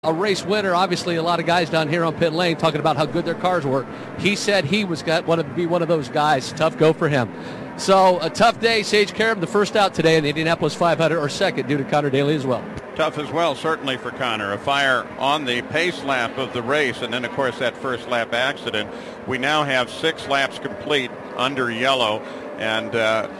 a race winner. Obviously, a lot of guys down here on pit lane talking about how good their cars were. He said he was wanted to be one of those guys. Tough go for him. So a tough day. Sage Karam, the first out today in the Indianapolis 500, or second due to Connor Daly as well. Tough as well, certainly for Connor. A fire on the pace lap of the race, and then, of course, that first lap accident. We now have 6 laps complete under yellow, and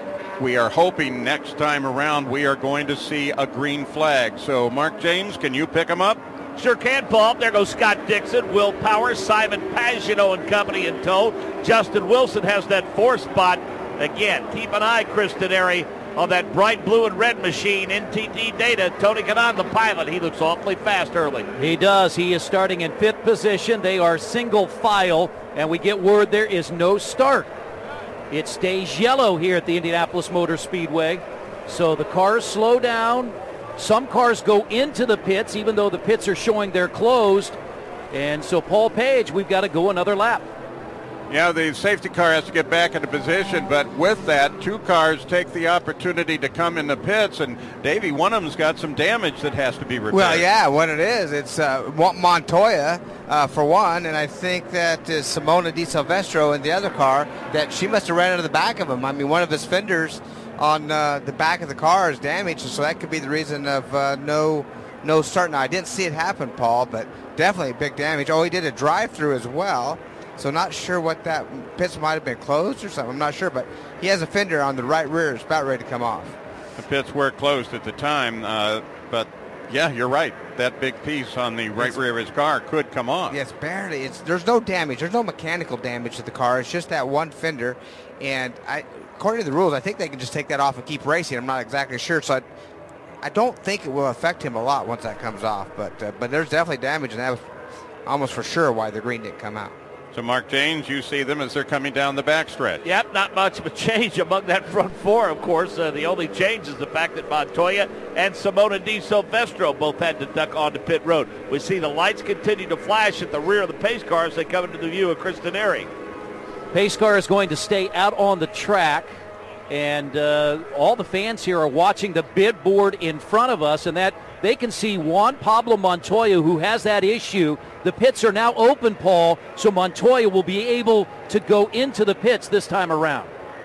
we are hoping next time around we are going to see a green flag. So, Mark James, can you pick him up? Sure can, Paul. There goes Scott Dixon, Will Power, Simon Pagenaud and company in tow. Justin Wilson has that 4th spot. Again, keep an eye, Chris Denari, on that bright blue and red machine, NTT data. Tony Kanaan, the pilot, he looks awfully fast early. He does. He is starting in 5th position. They are single file, and we get word there is no start. It stays yellow here at the Indianapolis Motor Speedway. So the cars slow down. Some cars go into the pits, even though the pits are showing they're closed. And so, Paul Page, we've got to go another lap. Yeah, the safety car has to get back into position, but with that, 2 cars take the opportunity to come in the pits, and Davey, one of them's got some damage that has to be repaired. Well, yeah, what it is, it's Montoya for one, and I think that is Simona Di Silvestro in the other car, that she must have ran into the back of him. I mean, one of his fenders on the back of the car is damaged, so that could be the reason of no start. Now, I didn't see it happen, Paul, but definitely big damage. Oh, he did a drive-through as well. So not sure what that pits might have been closed or something. I'm not sure, but he has a fender on the right rear. It's about ready to come off. The pits were closed at the time, but yeah, you're right. That big piece on the right rear of his car could come off. Yes, barely. There's no damage. There's no mechanical damage to the car. It's just that one fender. And according to the rules, I think they can just take that off and keep racing. I'm not exactly sure. So I don't think it will affect him a lot once that comes off. But there's definitely damage, and that was almost for sure why the green didn't come out. So, Mark James, you see them as they're coming down the backstretch. Yep, not much of a change among that front 4, of course. The only change is the fact that Montoya and Simona Di Silvestro both had to duck onto pit road. We see the lights continue to flash at the rear of the pace car as they come into the view of Chris Denari. Pace car is going to stay out on the track, and all the fans here are watching the bid board in front of us, and that they can see Juan Pablo Montoya, who has that issue. The pits are now open, Paul, so Montoya will be able to go into the pits this time around.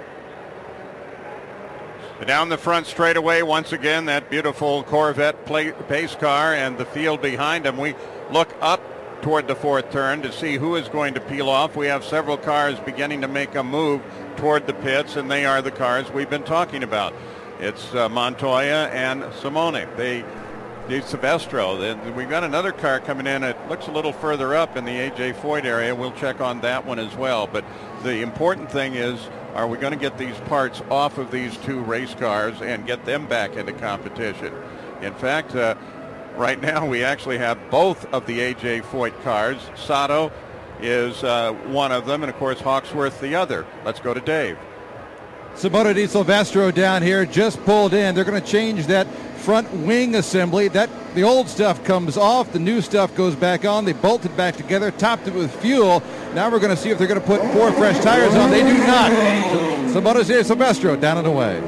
Down the front straightaway, once again, that beautiful Corvette pace car and the field behind him. We look up toward the 4th turn to see who is going to peel off. We have several cars beginning to make a move toward the pits, and they are the cars we've been talking about. It's Montoya and Simone. Di Silvestro. We've got another car coming in. It looks a little further up in the A.J. Foyt area. We'll check on that one as well. But the important thing is, are we going to get these parts off of these 2 race cars and get them back into competition? In fact, right now we actually have both of the A.J. Foyt cars. Sato is one of them, and of course Hawksworth the other. Let's go to Dave. Simona Di Silvestro down here just pulled in. They're going to change that front wing assembly. The old stuff comes off, the new stuff goes back on. They bolted back together, topped it with fuel. Now we're going to see if they're going to put 4 fresh tires on. They do not. Simona Di Silvestro down and away.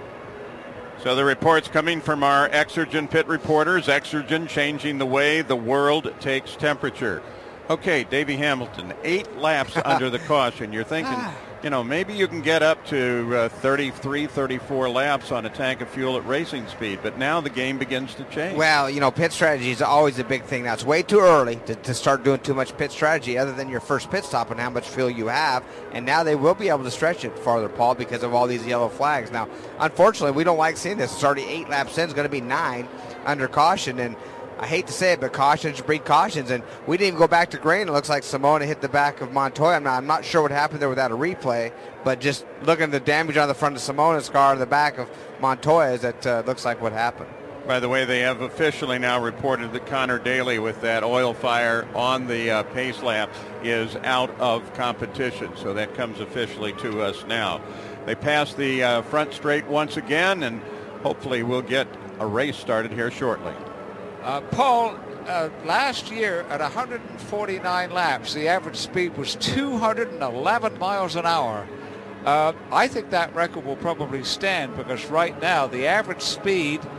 So the reports coming from our Exergen pit reporters. Exergen changing the way the world takes temperature. Okay, Davey Hamilton, 8 laps under the caution. You're thinking, maybe you can get up to 33, 34 laps on a tank of fuel at racing speed, but now the game begins to change. Well, pit strategy is always a big thing. Now, it's way too early to start doing too much pit strategy other than your first pit stop and how much fuel you have, and now they will be able to stretch it farther, Paul, because of all these yellow flags. Now, unfortunately, we don't like seeing this. It's already 8 laps in. It's going to be 9 under caution, and I hate to say it, but cautions breed cautions, and we didn't even go back to green. It looks like Simona hit the back of Montoya. I'm not sure what happened there without a replay, but just looking at the damage on the front of Simona's car and the back of Montoya's, that looks like what happened. By the way, they have officially now reported that Connor Daly, with that oil fire on the pace lap, is out of competition, so that comes officially to us now. They pass the front straight once again, and hopefully we'll get a race started here shortly. Paul, last year at 149 laps, the average speed was 211 miles an hour. I think that record will probably stand because right now the average speed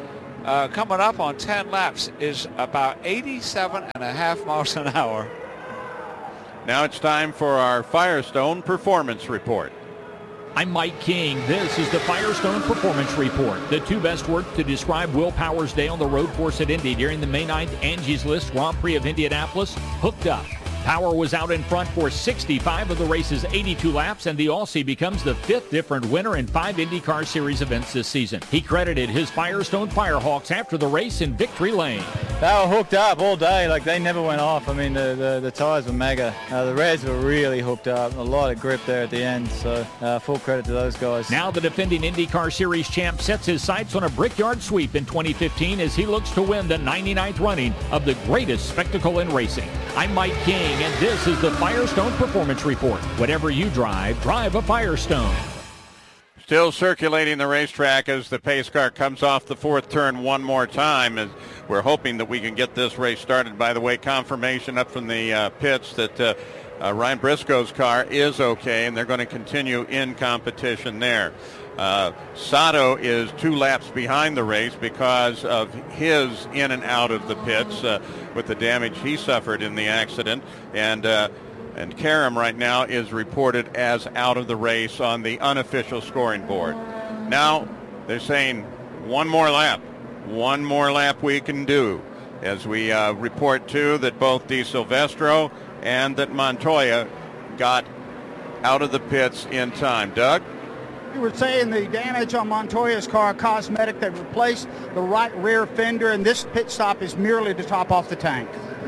coming up on 10 laps is about 87.5 miles an hour. Now it's time for our Firestone Performance Report. I'm Mike King. This is the Firestone Performance Report. The two best work to describe Will Power's day on the road course at Indy during the May 9th Angie's List Grand Prix of Indianapolis. Hooked up. Power was out in front for 65 of the race's 82 laps, and the Aussie becomes the 5th different winner in 5 IndyCar Series events this season. He credited his Firestone Firehawks after the race in Victory Lane. They were hooked up all day, like they never went off. I mean, the tyres were mega. The Reds were really hooked up. A lot of grip there at the end, so full credit to those guys. Now the defending IndyCar Series champ sets his sights on a Brickyard sweep in 2015 as he looks to win the 99th running of the greatest spectacle in racing. I'm Mike King, and this is the Firestone Performance Report. Whatever you drive, drive a Firestone. Still circulating the racetrack as the pace car comes off the 4th turn one more time. As we're hoping that we can get this race started. By the way, confirmation up from the pits that Ryan Briscoe's car is okay, and they're going to continue in competition there. Sato is 2 laps behind the race because of his in and out of the pits with the damage he suffered in the accident. And Karam right now is reported as out of the race on the unofficial scoring board. Now they're saying one more lap we can do, as we report too that both De Silvestro and that Montoya got out of the pits in time. Doug? You were saying the damage on Montoya's car, cosmetic. They've replaced the right rear fender, and this pit stop is merely to top off the tank.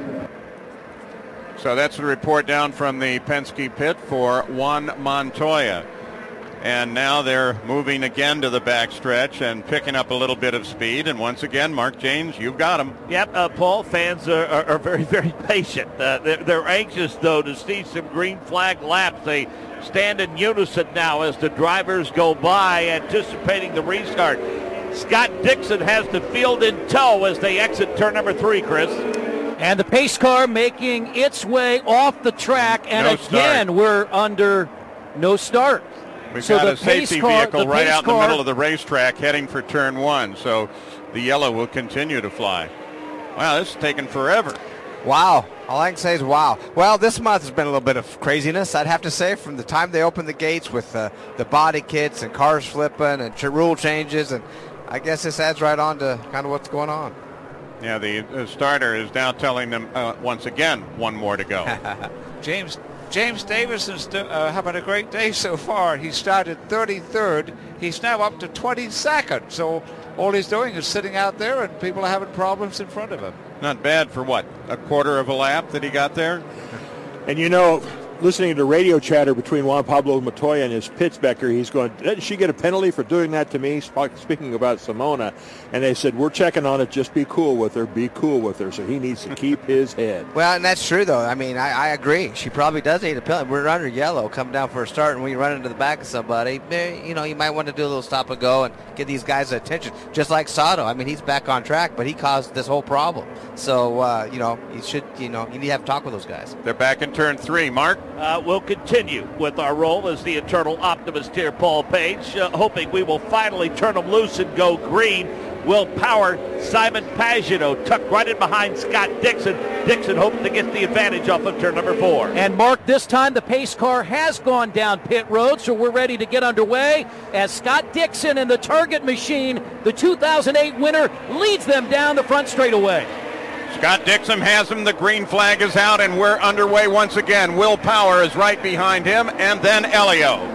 So that's the report down from the Penske pit for Juan Montoya. And now they're moving again to the backstretch and picking up a little bit of speed. And once again, Mark James, you've got him. Yep, Paul, fans are very, very patient. They're anxious, though, to see some green flag laps. They stand in unison now as the drivers go by, anticipating the restart. Scott Dixon has the field in tow as they exit turn number 3, Chris. And the pace car making its way off the track, and again, we're under no start. We've got a safety vehicle right out in the middle of the racetrack heading for turn 1, so the yellow will continue to fly. Wow, this is taking forever. Wow. All I can say is wow. Well, this month has been a little bit of craziness, I'd have to say, from the time they opened the gates with the body kits and cars flipping and rule changes, and I guess this adds right on to kind of what's going on. Yeah, the starter is now telling them once again one more to go. James Davison's having a great day so far. He started 33rd. He's now up to 22nd. So all he's doing is sitting out there, and people are having problems in front of him. Not bad for what, a quarter of a lap that he got there? And you know, listening to radio chatter between Juan Pablo Montoya and his Pittsbecker, he's going, didn't she get a penalty for doing that to me? Speaking about Simona. And they said, we're checking on it. Just be cool with her. Be cool with her. So he needs to keep his head. Well, and that's true, though. I mean, I agree. She probably does need a penalty. We're under yellow, come down for a start, and when you run into the back of somebody, you know, you might want to do a little stop and go and get these guys' attention. Just like Sato. I mean, he's back on track, but he caused this whole problem. So, you know, you need to have a talk with those guys. They're back in turn 3. Mark? We'll continue with our role as the eternal optimist here, Paul Page, hoping we will finally turn them loose and go green. Will Power, Simon Pagenaud tucked right in behind Scott Dixon. Dixon hoping to get the advantage off of turn number 4. And Mark, this time the pace car has gone down pit road, so we're ready to get underway as Scott Dixon and the Target Machine, the 2008 winner, leads them down the front straightaway. Scott Dixon has him. The green flag is out, and we're underway once again. Will Power is right behind him, and then Elio.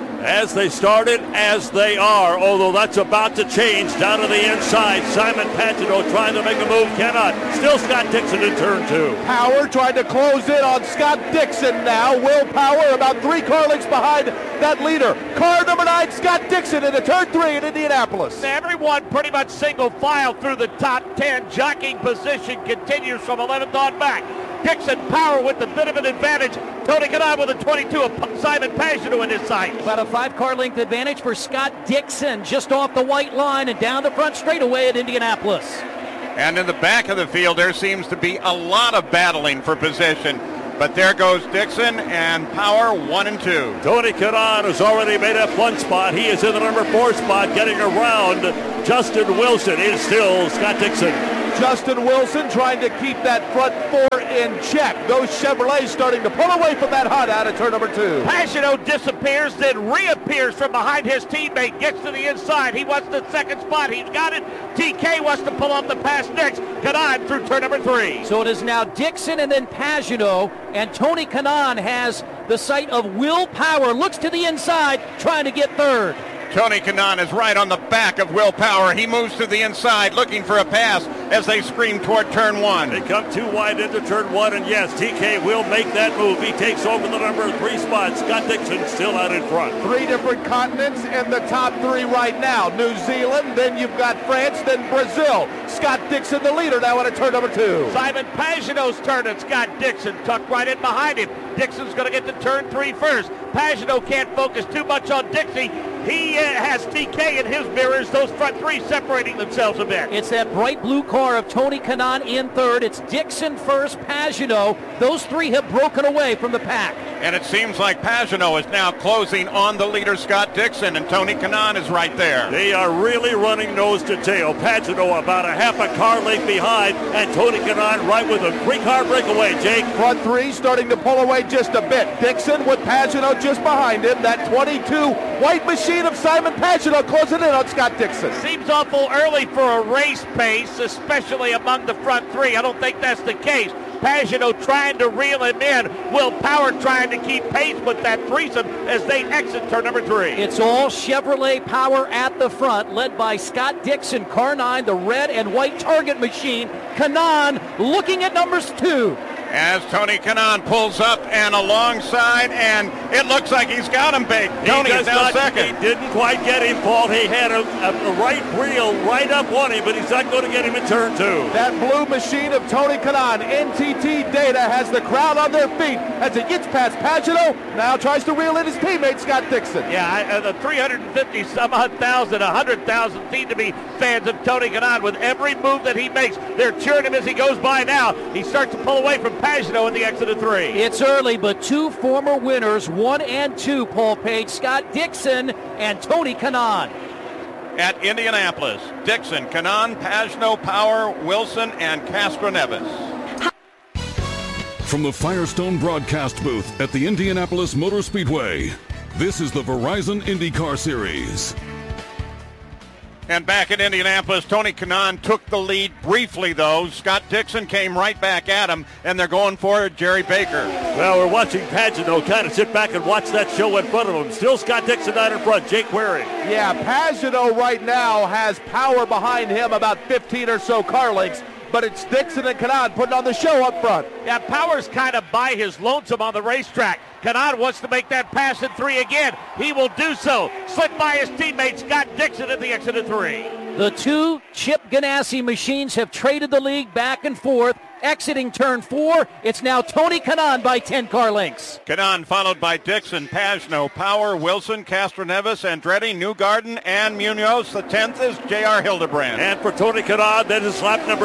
As they started, as they are, although that's about to change down to the inside. Simon Pagenaud trying to make a move, cannot. Still Scott Dixon in turn 2. Power trying to close in on Scott Dixon now. Will Power about 3 car lengths behind that leader. Car number 9, Scott Dixon into turn 3 in Indianapolis. Everyone pretty much single file through the top 10. Jockeying position continues from 11th on back. Dixon Power with the bit of an advantage. Tony Kanaan with a 22 of Simon Pagenaud in his sight. About a 5-car length advantage for Scott Dixon just off the white line and down the front straightaway at Indianapolis. And in the back of the field, there seems to be a lot of battling for position. But there goes Dixon and Power 1 and 2. Tony Kanaan has already made up one spot. He is in the number 4 spot, getting around Justin Wilson. It is still Scott Dixon. Justin Wilson trying to keep that front 4 in check. Those Chevrolets starting to pull away from that hot out of turn number 2. Pagano disappears, then reappears from behind his teammate, gets to the inside. He wants the second spot. He's got it. TK wants to pull off the pass next. Kanaan through turn number 3. So it is now Dixon and then Pagano, and Tony Kanaan has the sight of Will Power. Looks to the inside, trying to get third. Tony Kanaan is right on the back of Will Power. He moves to the inside looking for a pass as they scream toward turn 1. They come too wide into turn 1, and yes, TK will make that move. He takes over the number 3 spot. Scott Dixon still out in front. 3 different continents in the top 3 right now. New Zealand, then you've got France, then Brazil. Scott Dixon, the leader, now in turn number 2. Simon Pagano's turn, and Scott Dixon tucked right in behind him. Dixon's going to get to turn 3 first. Pagano can't focus too much on Dixie. He has TK in his mirrors, those front 3 separating themselves a bit. It's that bright blue car of Tony Kanaan in third. It's Dixon first, Pagano. Those 3 have broken away from the pack. And it seems like Pagano is now closing on the leader, Scott Dixon, and Tony Kanaan is right there. They are really running nose to tail. Pagano about a half a car length behind, and Tony Kanaan right with a 3-car breakaway, Jake. Front 3 starting to pull away just a bit. Dixon with Pagano just behind him. That 22 white machine of Simon Pagano closing in on Scott Dixon. Seems awful early for a race pace, especially among the front 3. I don't think that's the case. Pagano trying to reel him in. Will Power trying to keep pace with that threesome as they exit turn number 3. It's all Chevrolet Power at the front, led by Scott Dixon, car 9, the red and white target machine. Kanaan looking at numbers 2. As Tony Kanaan pulls up and alongside, and it looks like he's got him baked. Tony is now second. He didn't quite get him, Paul. He had a right wheel right up on him, but he's not going to get him in turn 2. That blue machine of Tony Kanaan, NTT Data, has the crowd on their feet as it gets past Pagano. Now tries to reel in his teammate, Scott Dixon. Yeah, the 350 some odd thousand, 100,000 seem to be fans of Tony Kanaan. With every move that he makes, they're cheering him as he goes by now. He starts to pull away from Pagano in the exit of 3. It's early, but 2 former winners, 1 and 2, Paul Page, Scott Dixon and Tony Kanaan. At Indianapolis, Dixon, Kanaan, Pagano, Power, Wilson, and Castroneves. From the Firestone broadcast booth at the Indianapolis Motor Speedway, this is the Verizon IndyCar Series. And back at Indianapolis, Tony Kanaan took the lead briefly, though. Scott Dixon came right back at him, and they're going for Jerry Baker. Well, we're watching Pagano kind of sit back and watch that show in front of him. Still Scott Dixon out in front. Jake Query. Yeah, Pagano right now has Power behind him, about 15 or so car lengths. But it's Dixon and Kanaan putting on the show up front. Yeah, Power's kind of by his lonesome on the racetrack. Kanaan wants to make that pass in 3 again. He will do so. Slipped by his teammate Scott Dixon at the exit of 3. The 2 Chip Ganassi machines have traded the lead back and forth. Exiting turn 4, it's now Tony Kanaan by 10 car lengths. Kanaan followed by Dixon, Pagano, Power, Wilson, Castroneves, Andretti, Newgarden, and Munoz. The 10th is J.R. Hildebrand. And for Tony Kanaan, that is lap number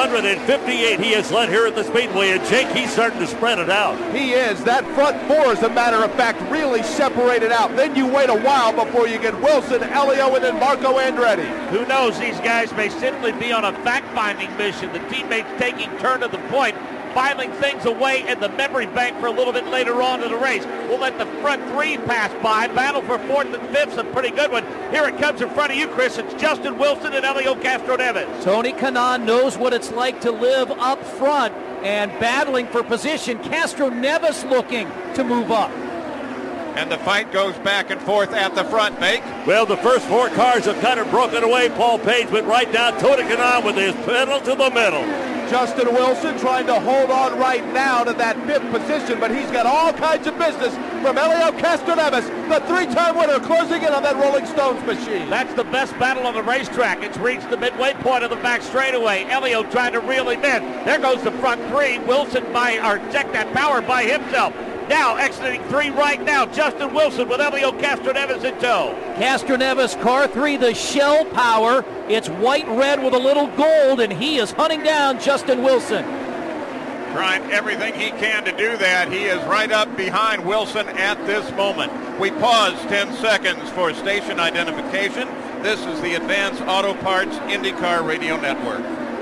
258. He has led here at the Speedway, and Jake, he's starting to spread it out. He is. That front 4, as a matter of fact, really separated out. Then you wait a while before you get Wilson, Elio, and then Marco Andretti. Who knows? These guys may simply be on a fact-finding mission. The teammates taking turn to the point, filing things away in the memory bank for a little bit later on in the race. We'll let the front 3 pass by. Battle for 4th and 5th, a pretty good one. Here it comes in front of you, Chris. It's Justin Wilson and Elio Castroneves. Tony Kanaan knows what it's like to live up front and battling for position. Castroneves looking to move up. And the fight goes back and forth at the front, Mike. Well, the first 4 cars have kind of broken away. Paul Page went right down. Tony Kanaan with his pedal to the middle. Justin Wilson trying to hold on right now to that 5th position, but he's got all kinds of business from Elio Castroneves, the 3-time winner, closing in on that Rolling Stones machine. That's the best battle on the racetrack. It's reached the midway point of the back straightaway. Elio trying to reel him in. There goes the front 3. Wilson check that Power by himself. Now exiting 3 right now. Justin Wilson with Elio Castroneves in tow. Castroneves, car 3, the Shell Power. It's white-red with a little gold, and he is hunting down Justin Wilson. trying everything he can to do that. He is right up behind Wilson at this moment. We pause 10 seconds for station identification. This is the Advanced Auto Parts IndyCar Radio Network.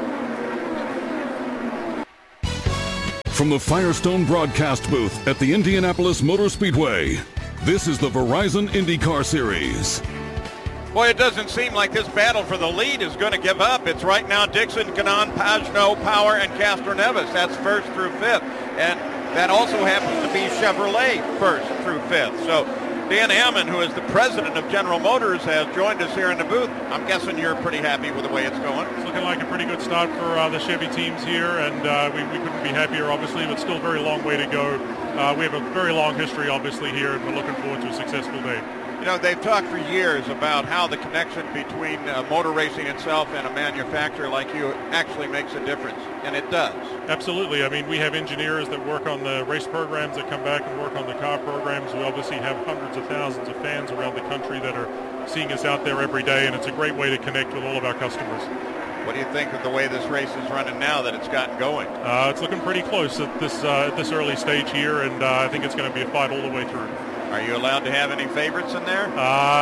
From the Firestone broadcast booth at the Indianapolis Motor Speedway, this is the Verizon IndyCar Series. Boy, it doesn't seem like this battle for the lead is going to give up. It's right now Dixon, Kanaan, Pagenaud, Power, and Castroneves. That's first through fifth. And that also happens to be Chevrolet first through fifth. So Dan Ammann, who is the president of General Motors, has joined us here in the booth. I'm guessing you're pretty happy with the way it's going. It's looking like a pretty good start for the Chevy teams here, and we couldn't be happier, obviously, but still a very long way to go. We have a very long history, obviously, here, and we're looking forward to a successful day. You know, they've talked for years about how the connection between motor racing itself and a manufacturer like you actually makes a difference, and it does. Absolutely. I mean, we have engineers that work on the race programs that come back and work on the car programs. We obviously have hundreds of thousands of fans around the country that are seeing us out there every day, and it's a great way to connect with all of our customers. What do you think of the way this race is running now that it's gotten going? It's looking pretty close at this early stage here, and I think it's going to be a fight all the way through. Are you allowed to have any favorites in there?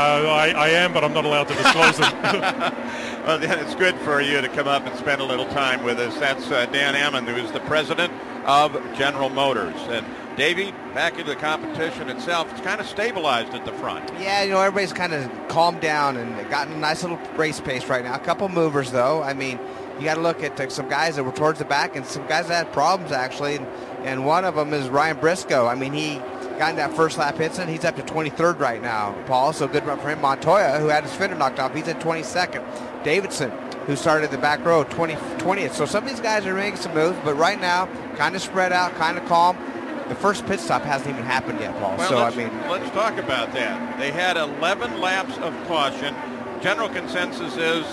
I am, but I'm not allowed to disclose them. Well, then it's good for you to come up and spend a little time with us. That's Dan Ammann, who is the president of General Motors. And Davey, back into the competition itself, it's kind of stabilized at the front. Yeah, you know, everybody's kind of calmed down and gotten a nice little race pace right now. A couple movers, though. I mean, you got to look at some guys that were towards the back and some guys that had problems, actually. And one of them is Ryan Briscoe. I mean, he got in that first lap incident. He's up to 23rd right now, Paul, so good run for him. Montoya, who had his fender knocked off, he's at 22nd. Davidson, who started the back row, 20th. So some of these guys are making some moves, but right now, kind of spread out, kind of calm. The first pit stop hasn't even happened yet, Paul. Well, so let's talk about that. They had 11 laps of caution. General consensus is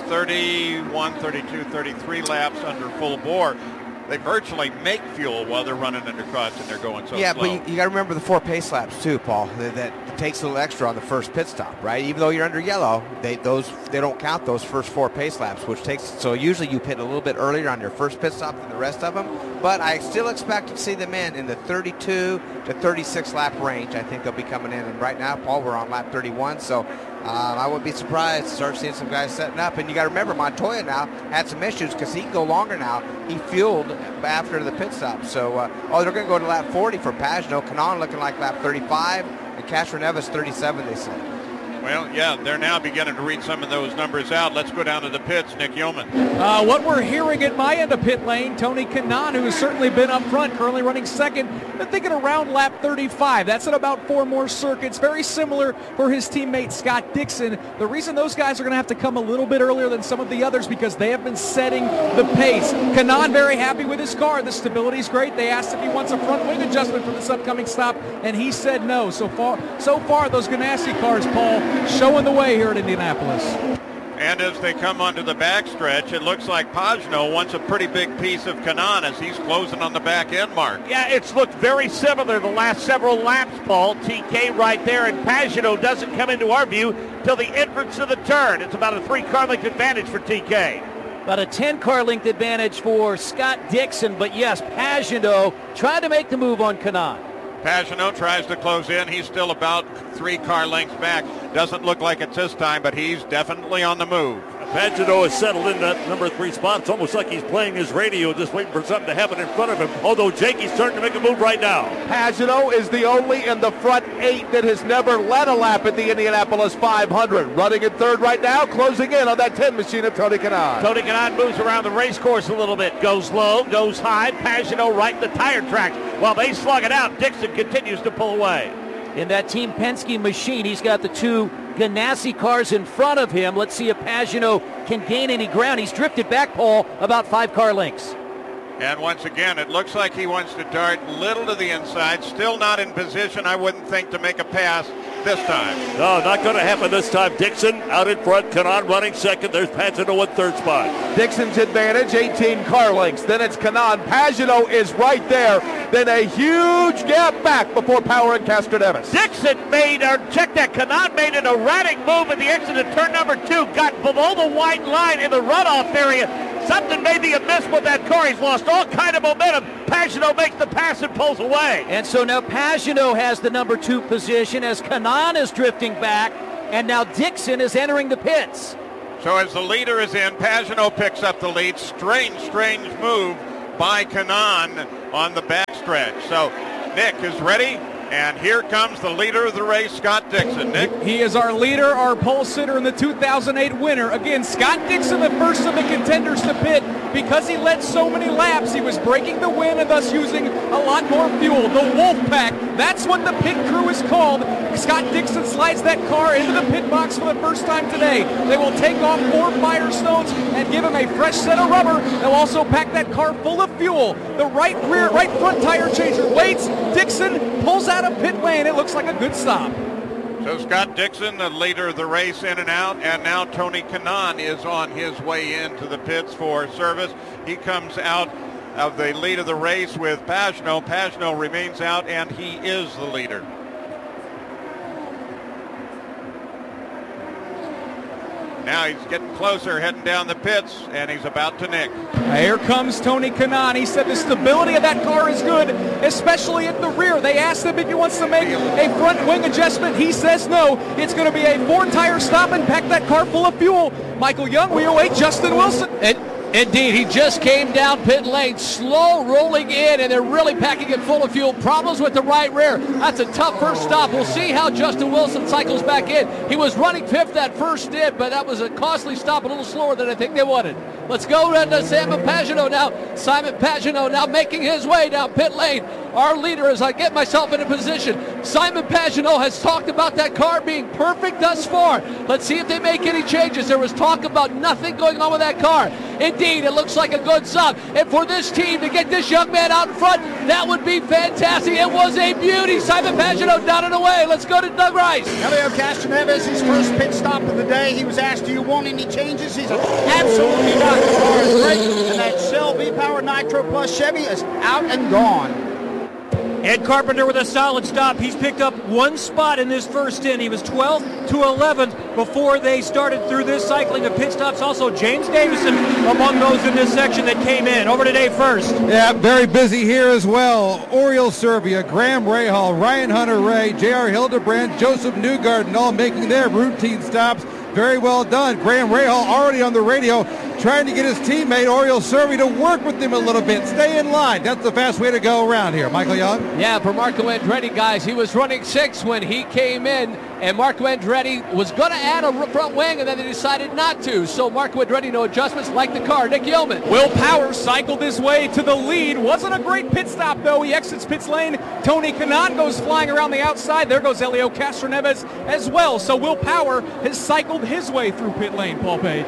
31, 32, 33 laps under full bore. They virtually make fuel while they're running into cross and they're going so slow. Yeah, but you got to remember the 4 pace laps too, Paul. That takes a little extra on the first pit stop, right? Even though you're under yellow, they don't count those first 4 pace laps, which takes. So usually you pit a little bit earlier on your first pit stop than the rest of them. But I still expect to see them in the 32 to 36 lap range. I think they'll be coming in. And right now, Paul, we're on lap 31, so I wouldn't be surprised to start seeing some guys setting up. And you got to remember, Montoya now had some issues because he can go longer now. He fueled after the pit stop. So, they're going to go to lap 40 for Pagenaud. Kanaan looking like lap 35, and Castroneves 37, they say. Well, yeah, they're now beginning to read some of those numbers out. Let's go down to the pits. Nick Yeoman. What we're hearing at my end of pit lane, Tony Kanaan, who has certainly been up front, currently running second, but thinking around lap 35. That's at about 4 more circuits. Very similar for his teammate Scott Dixon. The reason those guys are going to have to come a little bit earlier than some of the others because they have been setting the pace. Kanaan very happy with his car. The stability's great. They asked if he wants a front wing adjustment for this upcoming stop, and he said no. So far, those Ganassi cars, Paul, showing the way here at Indianapolis. And as they come onto the backstretch, it looks like Pagenaud wants a pretty big piece of Kanaan as he's closing on the back end mark. Yeah, it's looked very similar the last several laps, Paul. TK right there, and Pagenaud doesn't come into our view till the entrance of the turn. It's about a 3-car length advantage for TK. About a 10-car length advantage for Scott Dixon, but yes, Pagenaud trying to make the move on Kanaan. Pagenaud tries to close in. He's still about 3-car lengths back. Doesn't look like it's this time, but he's definitely on the move. Pagenaud is settled in that number 3 spot. It's almost like he's playing his radio, just waiting for something to happen in front of him. Although Jakey's starting to make a move right now. Pagenaud is the only in the front 8 that has never led a lap at the Indianapolis 500. Running in third right now, closing in on that 10 machine of Tony Kanaan. Tony Kanaan moves around the race course a little bit. Goes low, goes high. Pagenaud right in the tire tracks. While they slug it out, Dixon continues to pull away. In that Team Penske machine, he's got the 2 Ganassi cars in front of him. Let's see if Pagenaud can gain any ground. He's drifted back, Paul, about 5-car lengths. And once again, it looks like he wants to dart little to the inside. Still not in position, I wouldn't think, to make a pass this time. No, not going to happen this time. Dixon out in front. Kanaan running second. There's Pagenaud in third spot. Dixon's advantage, 18 car lengths. Then it's Kanaan. Pagenaud is right there. Then a huge gap back before Power and Castroneves. Dixon check that. Kanaan made an erratic move at the exit of turn number 2. Got below the white line in the runoff area. Something made the amiss with that car. He's lost all kind of momentum. Pagenaud makes the pass and pulls away. And so now Pagenaud has the number 2 position as Kanaan is drifting back, and now Dixon is entering the pits. So as the leader is in, Pagenaud picks up the lead. Strange move by Kanaan on the backstretch. So Nick is ready. And here comes the leader of the race, Scott Dixon. Nick? He is our leader, our pole sitter, and the 2008 winner. Again, Scott Dixon, the first of the contenders to pit. Because he led so many laps, he was breaking the wind and thus using a lot more fuel. The Wolf Pack, that's what the pit crew is called. Scott Dixon slides that car into the pit box for the first time today. They will take off 4 Firestones and give him a fresh set of rubber. They'll also pack that car full of fuel. The right front tire changer waits. Dixon pulls out of pit lane. It looks like a good stop. So Scott Dixon, the leader of the race, in and out, and now Tony Kanaan is on his way into the pits for service. He comes out of the lead of the race with Pagenaud. Pagenaud remains out, and he is the leader. Now he's getting closer, heading down the pits, and he's about to nick. Here comes Tony Kanaan. He said the stability of that car is good, especially at the rear. They asked him if he wants to make a front wing adjustment. He says no. It's going to be a 4-tire stop and pack that car full of fuel. Michael Young, we await Justin Wilson. Indeed, he just came down pit lane, slow rolling in, and they're really packing it full of fuel. Problems with the right rear. That's a tough first stop. We'll see how Justin Wilson cycles back in. He was running 5th that first stint, but that was a costly stop, a little slower than I think they wanted. Let's go to Simon Pagenaud now. Simon Pagenaud now making his way down pit lane. Our leader, as I get myself in a position. Simon Pagenaud has talked about that car being perfect thus far. Let's see if they make any changes. There was talk about nothing going on with that car. Indeed, it looks like a good stop. And for this team to get this young man out in front, that would be fantastic. It was a beauty. Simon Pagenaud down and away. Let's go to Doug Rice. Helio Castroneves, his first pit stop of the day. He was asked, do you want any changes? He said, absolutely not. The car is great. And that Shell V-Power Nitro Plus Chevy is out and gone. Ed Carpenter with a solid stop. He's picked up 1 spot in this first stint. He was 12th to 11th before they started through this cycling of pit stops. Also, James Davison among those in this section that came in. Over to Dave first. Yeah, very busy here as well. Oriol Servia, Graham Rahal, Ryan Hunter-Ray, J.R. Hildebrand, Joseph Newgarden all making their routine stops. Very well done. Graham Rahal already on the radio trying to get his teammate Oriol Servia to work with him a little bit. Stay in line. That's the fast way to go around here. Michael Young? Yeah, for Marco Andretti, guys, he was running 6th when he came in, and Marco Andretti was going to add a front wing, and then they decided not to. So Marco Andretti, no adjustments, like the car. Nick Yeoman. Will Power cycled his way to the lead. Wasn't a great pit stop, though. He exits pits lane. Tony Kanaan goes flying around the outside. There goes Helio Castroneves as well. So Will Power has cycled his way through pit lane, Paul Page.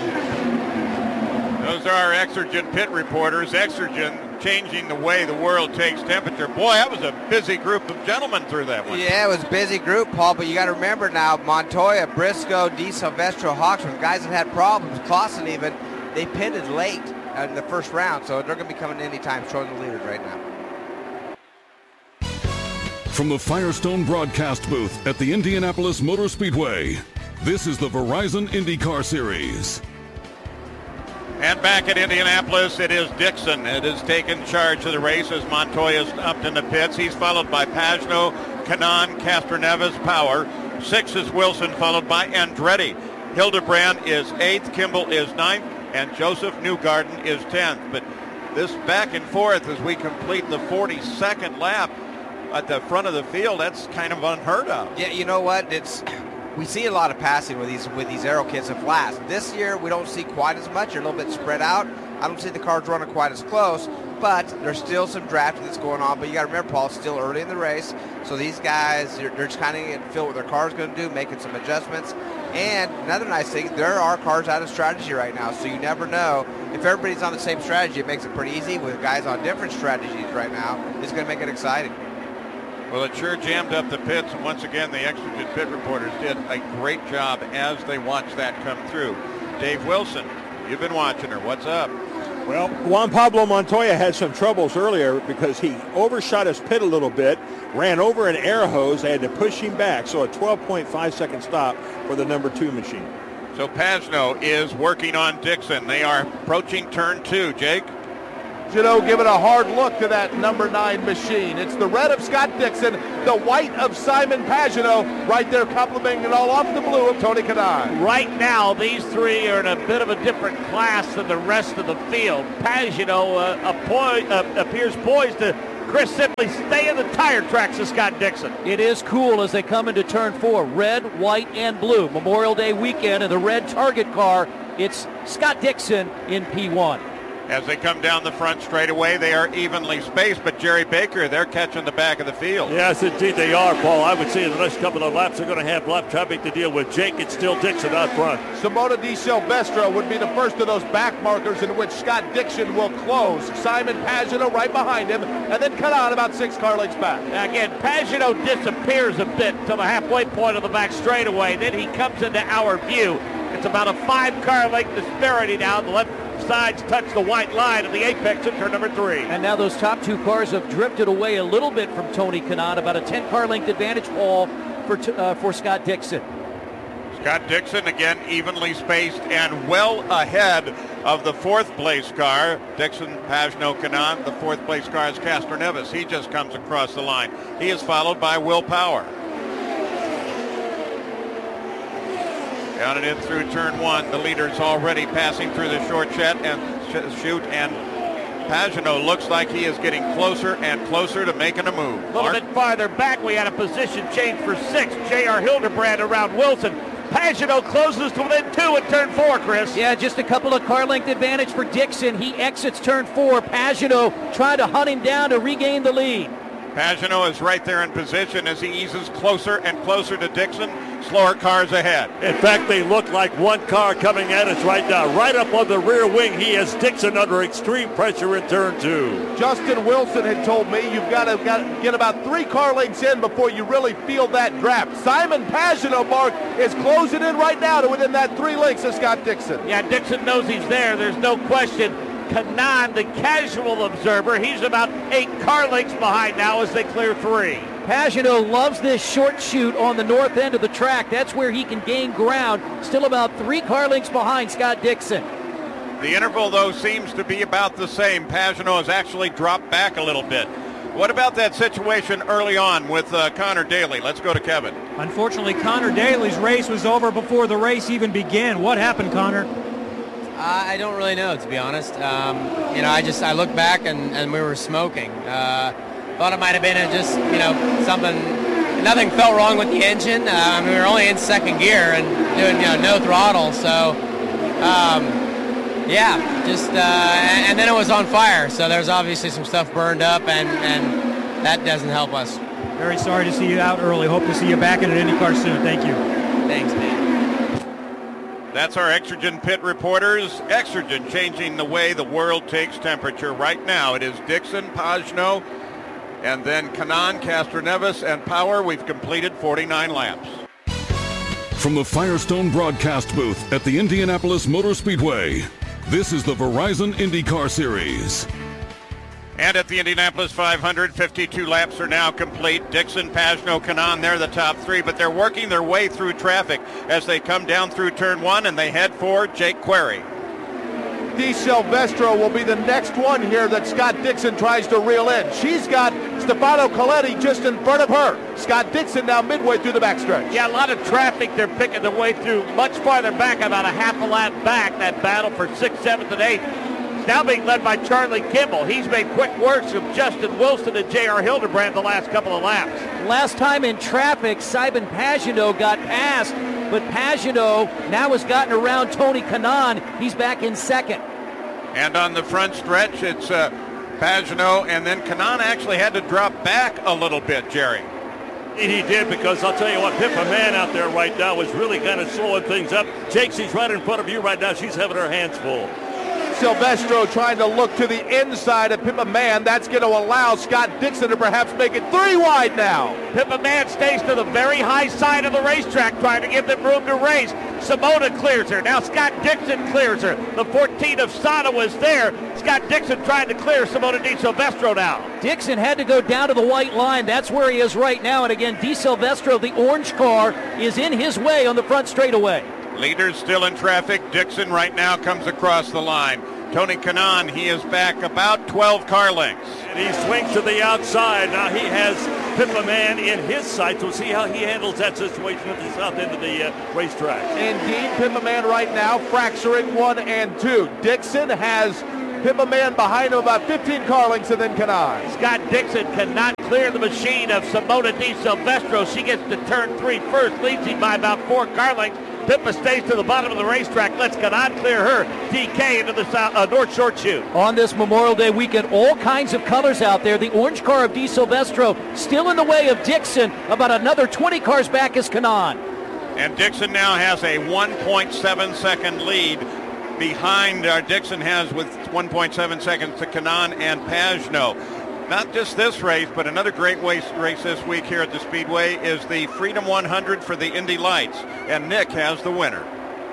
Those are our Exergen pit reporters. Exergen changing the way the world takes temperature. Boy, that was a busy group of gentlemen through that one. Yeah, it was a busy group, Paul, but you got to remember now, Montoya, Briscoe, Di Silvestro, Hawksworth, guys that had problems, Clausen even, they pitted late in the first round, so they're going to be coming anytime showing the leaders right now. From the Firestone broadcast booth at the Indianapolis Motor Speedway, this is the Verizon IndyCar Series. And back at Indianapolis, it is Dixon that has taken charge of the race as Montoya's up in the pits. He's followed by Pagenaud, Kanaan, Castroneves, Power. 6 is Wilson, followed by Andretti. Hildebrand is 8th, Kimball is 9th, and Joseph Newgarden is 10th. But this back and forth as we complete the 42nd lap at the front of the field, that's kind of unheard of. Yeah, you know what? We see a lot of passing with these aero kits and flats. This year, we don't see quite as much. You're a little bit spread out. I don't see the cars running quite as close, but there's still some drafting that's going on. But you got to remember, Paul, it's still early in the race, so these guys, they're just kind of getting feel what their car's going to do, making some adjustments. And another nice thing, there are cars out of strategy right now, so you never know. If everybody's on the same strategy, it makes it pretty easy. With guys on different strategies right now, it's going to make it exciting. Well, it sure jammed up the pits, and once again, the Exergen pit reporters did a great job as they watched that come through. Dave Wilson, you've been watching her. What's up? Well, Juan Pablo Montoya had some troubles earlier because he overshot his pit a little bit, ran over an air hose. They had to push him back, so a 12.5-second stop for the number 2 machine. So Pagenaud is working on Dixon. They are approaching turn 2. Jake? Janot giving a hard look to that number 9 machine. It's the red of Scott Dixon, the white of Simon Pagenaud, right there complimenting it all off the blue of Tony Kanaan. Right now, these three are in a bit of a different class than the rest of the field. Pagenaud appears poised to, Chris, simply stay in the tire tracks of Scott Dixon. It is cool as they come into turn 4. Red, white, and blue. Memorial Day weekend, and the red Target car, it's Scott Dixon in P1. As they come down the front straightaway, they are evenly spaced, but Jerry Baker, they're catching the back of the field. Yes, indeed they are, Paul. I would say in the next couple of laps, they're going to have lap traffic to deal with. Jake, it's still Dixon out front. Simona Di Silvestro would be the first of those back markers in which Scott Dixon will close. Simon Pagenaud right behind him, and then Kanaan about 6 car lengths back. Again, Pagenaud disappears a bit to the halfway point of the back straightaway. Then he comes into our view. It's about a 5 car length disparity now. The left sides touch the white line of the apex of turn number 3. And now those top 2 cars have drifted away a little bit from Tony Kanaan, about a 10 car length advantage, Paul, for Scott Dixon. Scott Dixon, again, evenly spaced and well ahead of the 4th place car. Dixon, Pagenaud, Kanaan. The 4th place car is Castroneves. He just comes across the line. He is followed by Will Power. Down and in through turn 1. The leader's already passing through the short chute, and Pagenaud looks like he is getting closer and closer to making a move. A little bit farther back, we had a position change for 6. J.R. Hildebrand around Wilson. Pagenaud closes to within 2 at turn 4, Chris. Yeah, just a couple of car length advantage for Dixon. He exits turn 4. Pagenaud trying to hunt him down to regain the lead. Pagenaud is right there in position as he eases closer and closer to Dixon. Slower cars ahead. In fact, they look like one car coming at us right now. Right up on the rear wing, he has Dixon under extreme pressure in turn 2. Justin Wilson had told me you've got to get about 3 car lengths in before you really feel that draft. Simon Pagenaud, Mark, is closing in right now to within that 3 lengths of Scott Dixon. Yeah, Dixon knows he's there. There's no question. Kanaan, the casual observer, he's about 8 car lengths behind now as they clear 3. Pagenaud loves this short chute on the north end of the track. That's where he can gain ground. Still about 3 car lengths behind Scott Dixon. The interval, though, seems to be about the same. Pagenaud has actually dropped back a little bit. What about that situation early on with Connor Daly? Let's go to Kevin. Unfortunately, Connor Daly's race was over before the race even began. What happened, Connor? I don't really know, to be honest. I looked back and we were smoking. Thought it might have been just, something. Nothing felt wrong with the engine. We were only in 2nd gear and doing, no throttle. So, and then it was on fire. So there's obviously some stuff burned up, and that doesn't help us. Very sorry to see you out early. Hope to see you back in an IndyCar soon. Thank you. Thanks, man. That's our Exergen pit reporters. Exergen changing the way the world takes temperature. Right now it is Dixon, Pagenaud, and then Kanaan, Castroneves, and Power. We've completed 49 laps. From the Firestone broadcast booth at the Indianapolis Motor Speedway, this is the Verizon IndyCar Series. And at the Indianapolis 500, 52 laps are now complete. Dixon, Pagenaud, Kanaan, they're the top 3, but they're working their way through traffic as they come down through turn 1 and they head for Jake Query. Di Silvestro will be the next one here that Scott Dixon tries to reel in. She's got Stefano Coletti just in front of her. Scott Dixon now midway through the backstretch. Yeah, a lot of traffic they're picking their way through much farther back, about a half a lap back. That battle for 6th, 7th, and 8th. Now being led by Charlie Kimball. He's made quick work of Justin Wilson and J.R. Hildebrand the last couple of laps. Last time in traffic, Simon Pagenaud got passed, but Pagenaud now has gotten around Tony Kanaan. He's back in 2nd. And on the front stretch, it's Pagenaud, and then Kanaan actually had to drop back a little bit, Jerry. He did, because I'll tell you what, Pippa Mann out there right now is really kind of slowing things up. Jake, she's right in front of you right now. She's having her hands full. Silvestro trying to look to the inside of Pippa Mann. That's going to allow Scott Dixon to perhaps make it 3 wide now. Pippa Mann stays to the very high side of the racetrack, trying to give them room to race. Simona clears her. Now Scott Dixon clears her. The 14 of Sada was there. Scott Dixon trying to clear Simona Di Silvestro now. Dixon had to go down to the white line. That's where he is right now. And again, Di Silvestro, the orange car, is in his way on the front straightaway. Leaders still in traffic. Dixon right now comes across the line. Tony Kanaan, he is back about 12 car lengths. And he swings to the outside. Now he has Pit LeMans in his sights. We'll see how he handles that situation at the south end of the racetrack. Indeed, Pit LeMans right now fracturing 1 and 2. Dixon has Pit LeMans behind him about 15 car lengths, and then Kanaan. Scott Dixon cannot clear the machine of Simona Di Silvestro. She gets to turn 3 first, leads him by about 4 car lengths. Pippa stays to the bottom of the racetrack, lets Kanaan clear her. DK into the North Short Chute. On this Memorial Day weekend, all kinds of colors out there. The orange car of Di Silvestro still in the way of Dixon. About another 20 cars back is Kanaan. And Dixon now has a 1.7 second lead behind Dixon has with 1.7 seconds to Kanaan and Pagenaud. Not just this race, but another great race this week here at the Speedway is the Freedom 100 for the Indy Lights, and Nick has the winner.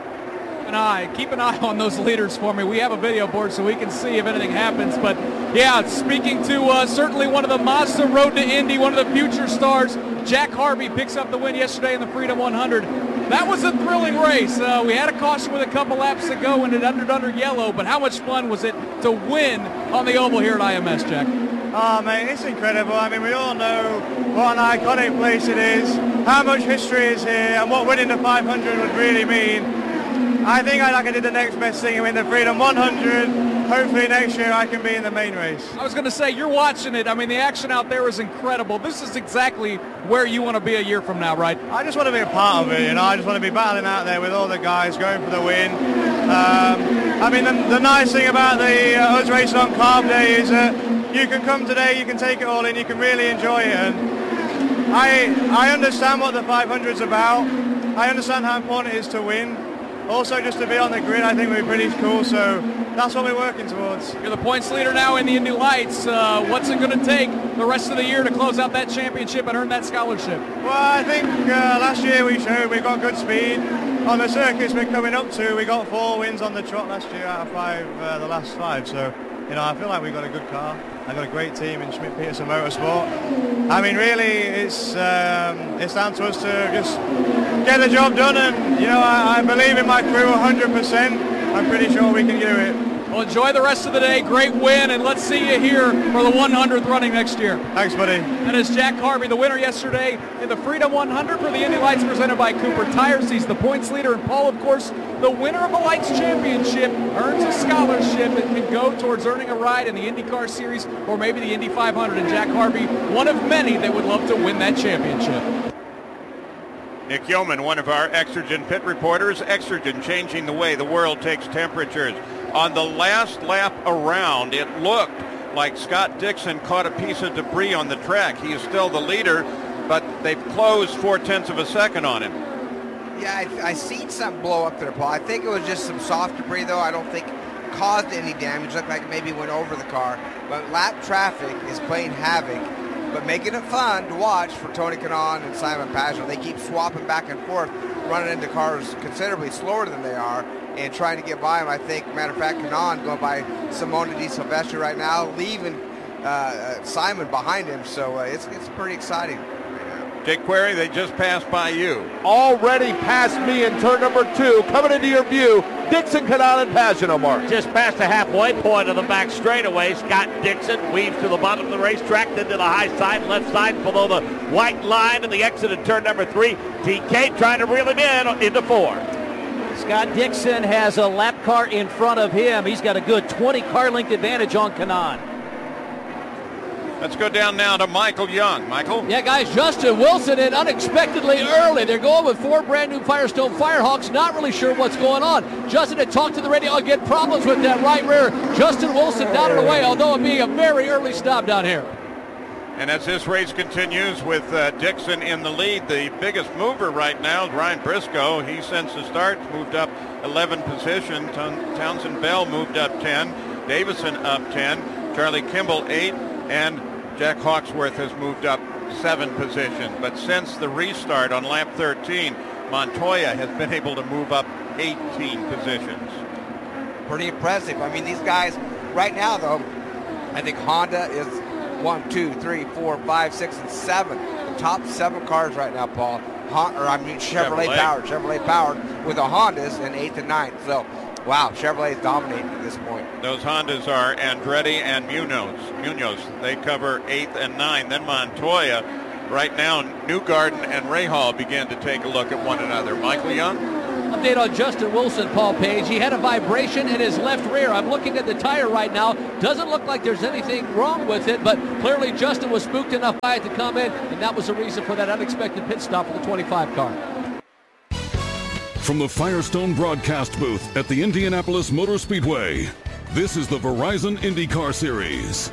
Keep an eye on those leaders for me. We have a video board so we can see if anything happens. But yeah, speaking to certainly one of the Mazda Road to Indy, one of the future stars, Jack Harvey picks up the win yesterday in the Freedom 100. That was a thrilling race. We had a caution with a couple laps to go and it entered under yellow, but how much fun was it to win on the oval here at IMS, Jack? Oh, mate, it's incredible. I mean, we all know what an iconic place it is, how much history is here, and what winning the 500 would really mean. I think I did the next best thing and win the Freedom 100. Hopefully next year I can be in the main race. I was going to say, you're watching it. I mean, the action out there is incredible. This is exactly where you want to be a year from now, right? I just want to be a part of it, you know. I just want to be battling out there with all the guys, going for the win. I mean, the nice thing about us racing on Carb Day is that you can come today, you can take it all in, you can really enjoy it. And I understand what the 500 is about. I understand how important it is to win. Also, just to be on the grid, I think would be pretty cool. So that's what we're working towards. You're the points leader now in the Indy Lights. What's it going to take the rest of the year to close out that championship and earn that scholarship? Well, I think last year we showed we got good speed. On the circuits we're coming up to, we got 4 wins on the trot last year out of 5, the last 5. So, you know, I feel like we've got a good car. I've got a great team in Schmidt-Peterson Motorsport. I mean, really, it's down to us to just get the job done. And, you know, I believe in my crew 100%. I'm pretty sure we can do it. Well, enjoy the rest of the day. Great win, and let's see you here for the 100th running next year. Thanks, buddy. That is Jack Harvey, the winner yesterday in the Freedom 100 for the Indy Lights presented by Cooper Tires. He's the points leader, and Paul, of course, the winner of the Lights Championship, earns a scholarship that can go towards earning a ride in the IndyCar Series or maybe the Indy 500. And Jack Harvey, one of many that would love to win that championship. Nick Yeoman, one of our Exergen pit reporters. Exergen changing the way the world takes temperatures. On the last lap around, it looked like Scott Dixon caught a piece of debris on the track. He is still the leader, but they've closed 0.4 of a second on him. Yeah, I seen something blow up there, Paul. I think it was just some soft debris, though. I don't think caused any damage. Looked like it maybe went over the car. But lap traffic is playing havoc, but making it fun to watch for Tony Kanaan and Simon Pagenaud. They keep swapping back and forth, running into cars considerably slower than they are and trying to get by him. I think, matter of fact, Kanaan going by Simona Di Silvestro right now, leaving Simon behind him. So it's pretty exciting. Jake Query, they just passed by you. Already passed me in turn number 2. Coming into your view, Dixon, Kanaan, and Pagenaud, Mark. Just past the halfway point of the back straightaway. Scott Dixon weaves to the bottom of the racetrack, then to the high side, left side below the white line, and the exit in turn number 3. DK trying to reel him in into 4. Scott Dixon has a lap car in front of him. He's got a good 20 car length advantage on Kanaan. Let's go down now to Michael Young. Michael? Yeah, guys, Justin Wilson in unexpectedly early. They're going with 4 brand new Firestone Firehawks. Not really sure what's going on. Justin had talked to the radio. Again, problems with that right rear. Justin Wilson down and away, although it being a very early stop down here. And as this race continues with Dixon in the lead, the biggest mover right now is Ryan Briscoe. He, since the start, moved up 11 positions. Townsend Bell moved up 10. Davison up 10. Charlie Kimball 8. And Jack Hawksworth has moved up 7 positions. But since the restart on lap 13, Montoya has been able to move up 18 positions. Pretty impressive. I mean, these guys right now, though, I think Honda is 1, 2, 3, 4, 5, 6, and 7. The top 7 cars right now, Paul. Chevrolet powered with the Hondas in 8th and 9th. So, wow, Chevrolet is dominating at this point. Those Hondas are Andretti and Munoz. They cover 8th and 9th. Then Montoya. Right now, Newgarden and Rahal begin to take a look at one another. Michael Young? Update on Justin Wilson, Paul Page. He had a vibration in his left rear. I'm looking at the tire right now. Doesn't look like there's anything wrong with it, but clearly Justin was spooked enough by it to come in, and that was the reason for that unexpected pit stop for the 25 car. From the Firestone broadcast booth at the Indianapolis Motor Speedway, this is the Verizon IndyCar Series.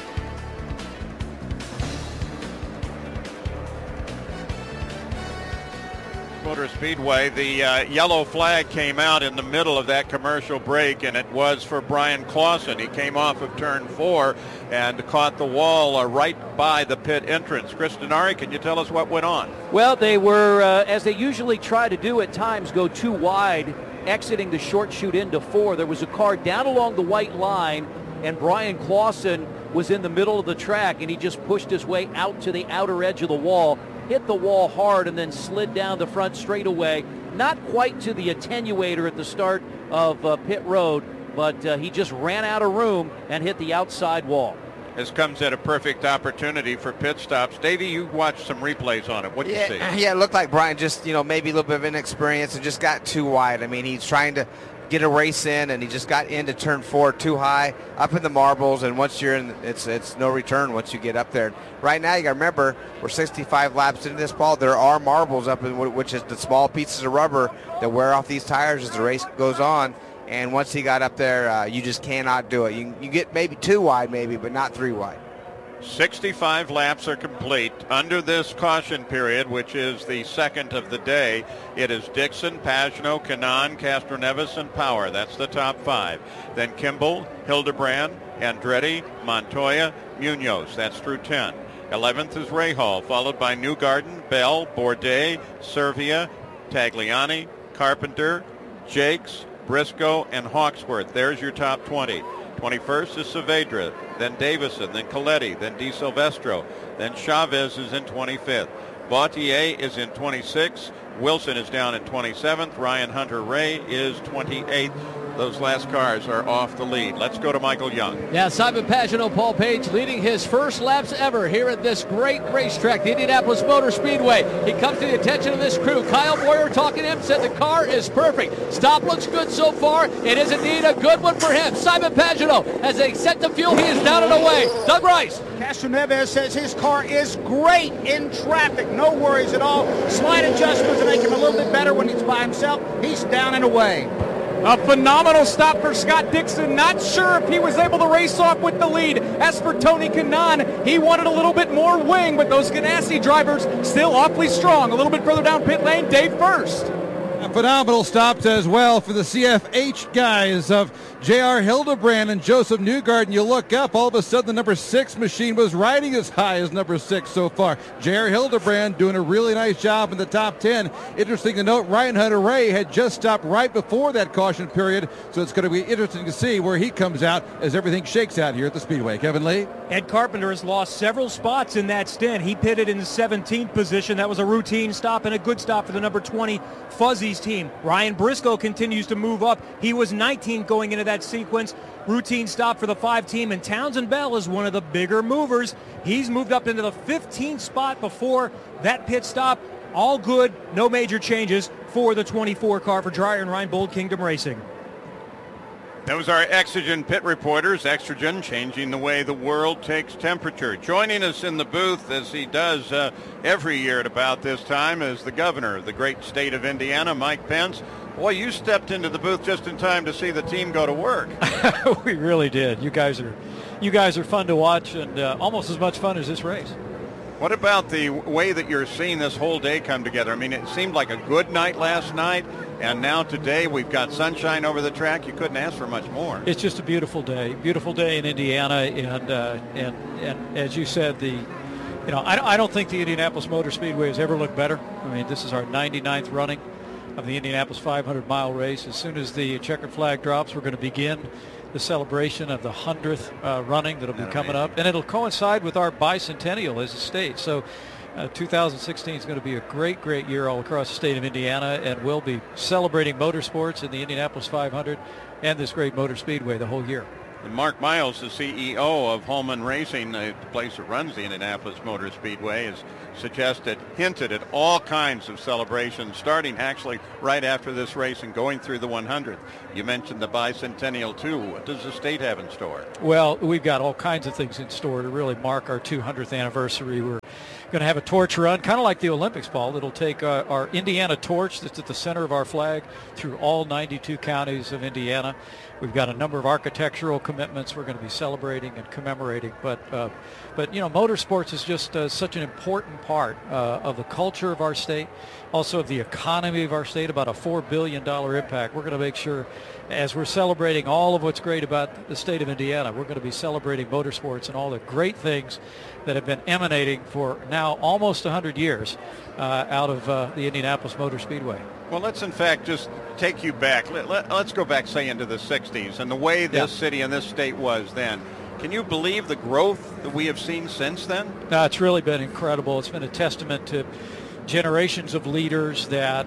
Motor Speedway, the yellow flag came out in the middle of that commercial break, and it was for Brian Clausen. He came off of turn 4 and caught the wall right by the pit entrance. Chris Denari, can you tell us what went on? Well, they were, as they usually try to do at times, go too wide, exiting the short chute into 4. There was a car down along the white line, and Brian Clausen was in the middle of the track, and he just pushed his way out to the outer edge of the wall, hit the wall hard, and then slid down the front straightaway. Not quite to the attenuator at the start of pit road, but he just ran out of room and hit the outside wall. This comes at a perfect opportunity for pit stops. Davey, you watched some replays on it. What did you see? Yeah, it looked like Brian just, maybe a little bit of inexperience and just got too wide. I mean, he's trying to get a race in, and he just got into turn 4 too high, up in the marbles, and once you're in, it's no return once you get up there. Right now, you got to remember, we're 65 laps into this, Paul. There are marbles up in, which is the small pieces of rubber that wear off these tires as the race goes on. And once he got up there, you just cannot do it. You get maybe 2 wide, but not 3 wide. 65 laps are complete. Under this caution period, which is the second of the day, it is Dixon, Pagenaud, Kanaan, Castroneves, and Power. That's the top 5. Then Kimball, Hildebrand, Andretti, Montoya, Munoz. That's through 10. 11th is Rahal, followed by Newgarden, Bell, Bourdais, Servia, Tagliani, Carpenter, Jakes, Briscoe, and Hawksworth. There's your top 20. 21st is Saavedra, then Davison, then Coletti, then Di Silvestro, then Chavez is in 25th. Vautier is in 26th. Wilson is down in 27th. Ryan Hunter-Ray is 28th. Those last cars are off the lead. Let's go to Michael Young. Yeah, Simon Pagenaud, Paul Page leading his first laps ever here at this great racetrack, the Indianapolis Motor Speedway. He comes to the attention of this crew. Kyle Boyer talking to him, said the car is perfect. Stop looks good so far. It is indeed a good one for him. Simon Pagenaud, as they set the fuel, he is down and away. Doug Rice. Castroneves says his car is great in traffic. No worries at all. Slight adjustments to make him a little bit better when he's by himself. He's down and away. A phenomenal stop for Scott Dixon. Not sure if he was able to race off with the lead. As for Tony Kanaan, he wanted a little bit more wing, but those Ganassi drivers still awfully strong. A little bit further down pit lane, Dave first. A phenomenal stops as well for the CFH guys of J.R. Hildebrand and Joseph Newgarden. You look up, all of a sudden the number 6 machine was riding as high as number 6 so far. J.R. Hildebrand doing a really nice job in the top 10. Interesting to note, Ryan Hunter-Ray had just stopped right before that caution period, so it's going to be interesting to see where he comes out as everything shakes out here at the Speedway. Kevin Lee? Ed Carpenter has lost several spots in that stint. He pitted in the 17th position. That was a routine stop and a good stop for the number 20 Fuzzies team. Ryan Briscoe continues to move up. He was 19th going into that sequence. Routine stop for the 5 team, and Townsend Bell is one of the bigger movers. He's moved up into the 15th spot before that pit stop. All good, no major changes for the 24 car for Dreyer and Reinbold Kingdom Racing. Those are Exogen pit reporters. Exogen changing the way the world takes temperature. Joining us in the booth, as he does every year at about this time, is the governor of the great state of Indiana, Mike Pence. Boy, you stepped into the booth just in time to see the team go to work. We really did. You guys are fun to watch, and almost as much fun as this race. What about the way that you're seeing this whole day come together? I mean, it seemed like a good night last night, and now today we've got sunshine over the track. You couldn't ask for much more. It's just a beautiful day in Indiana, and as you said, I don't think the Indianapolis Motor Speedway has ever looked better. I mean, this is our 99th running of the Indianapolis 500-mile race. As soon as the checkered flag drops, we're going to begin the celebration of the 100th running that'll be coming up. And it'll coincide with our bicentennial as a state. So 2016 is going to be a great, great year all across the state of Indiana, and we'll be celebrating motorsports in the Indianapolis 500 and this great motor speedway the whole year. And Mark Miles, the CEO of Holman Racing, the place that runs the Indianapolis Motor Speedway, has hinted at all kinds of celebrations, starting actually right after this race and going through the 100th. You mentioned the bicentennial, too. What does the state have in store? Well, we've got all kinds of things in store to really mark our 200th anniversary. We're going to have a torch run, kind of like the Olympics, Paul. It'll take our Indiana torch that's at the center of our flag through all 92 counties of Indiana. We've got a number of architectural commitments we're going to be celebrating and commemorating. But you know, motorsports is just such an important part of the culture of our state, also of the economy of our state, about a $4 billion impact. We're going to make sure, as we're celebrating all of what's great about the state of Indiana, we're going to be celebrating motorsports and all the great things that have been emanating for now almost 100 years out of the Indianapolis Motor Speedway. Well, let's in fact just take you back. Let's go back, say, into the 60s and the way this city and this state was then. Can you believe the growth that we have seen since then? No, it's really been incredible. It's been a testament to generations of leaders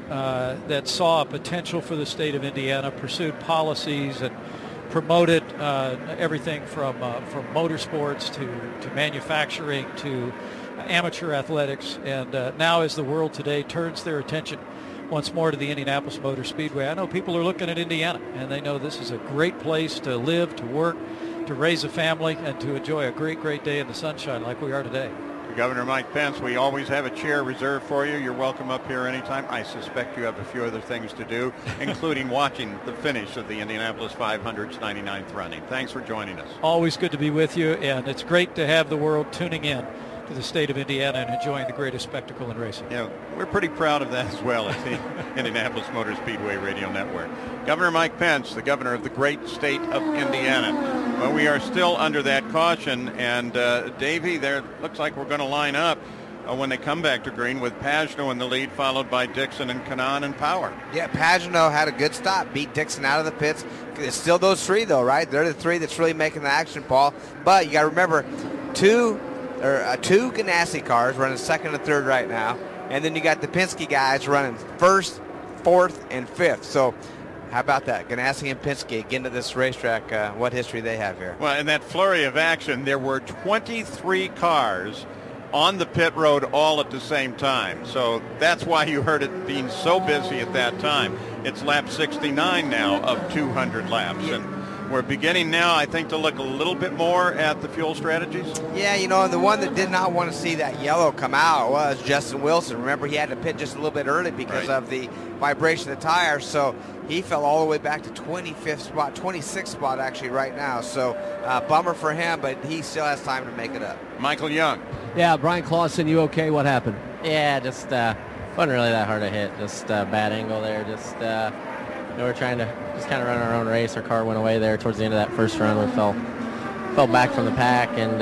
that saw a potential for the state of Indiana, pursued policies and promoted everything from motorsports to manufacturing to amateur athletics. And now as the world today turns their attention once more to the Indianapolis Motor Speedway, I know people are looking at Indiana, and they know this is a great place to live, to work, to raise a family, and to enjoy a great, great day in the sunshine like we are today. Governor Mike Pence, we always have a chair reserved for you. You're welcome up here anytime. I suspect you have a few other things to do, including watching the finish of the Indianapolis 500's 99th running. Thanks for joining us. Always good to be with you, and it's great to have the world tuning in to the state of Indiana and enjoying the greatest spectacle in racing. Yeah, we're pretty proud of that as well at the Indianapolis Motor Speedway Radio Network. Governor Mike Pence, the governor of the great state of Indiana. Well, we are still under that caution, and Davey, there looks like we're going to line up when they come back to green with Pagenaud in the lead, followed by Dixon and Kanaan and Power. Yeah, Pagenaud had a good stop, beat Dixon out of the pits. It's still those three, though, right? They're the three that's really making the action, Paul. But you got to remember, two Ganassi cars running second and third right now, and then you got the Penske guys running first, fourth, and fifth. So how about that? Ganassi and Penske getting to this racetrack, what history they have here. Well, in that flurry of action, there were 23 cars on the pit road all at the same time. So that's why you heard it being so busy at that time. It's lap 69 now of 200 laps. And we're beginning now, I think, to look a little bit more at the fuel strategies. Yeah, you know, and the one that did not want to see that yellow come out was Justin Wilson. Remember, he had to pit just a little bit early because of the vibration of the tires, so he fell all the way back to 25th spot, 26th spot actually right now. So bummer for him, but he still has time to make it up. Michael Young. Yeah, Brian Clausen, you okay? What happened? Yeah, just wasn't really that hard to hit. Just bad angle there. Just we were trying to just kind of run our own race. Our car went away there towards the end of that first run. We fell back from the pack and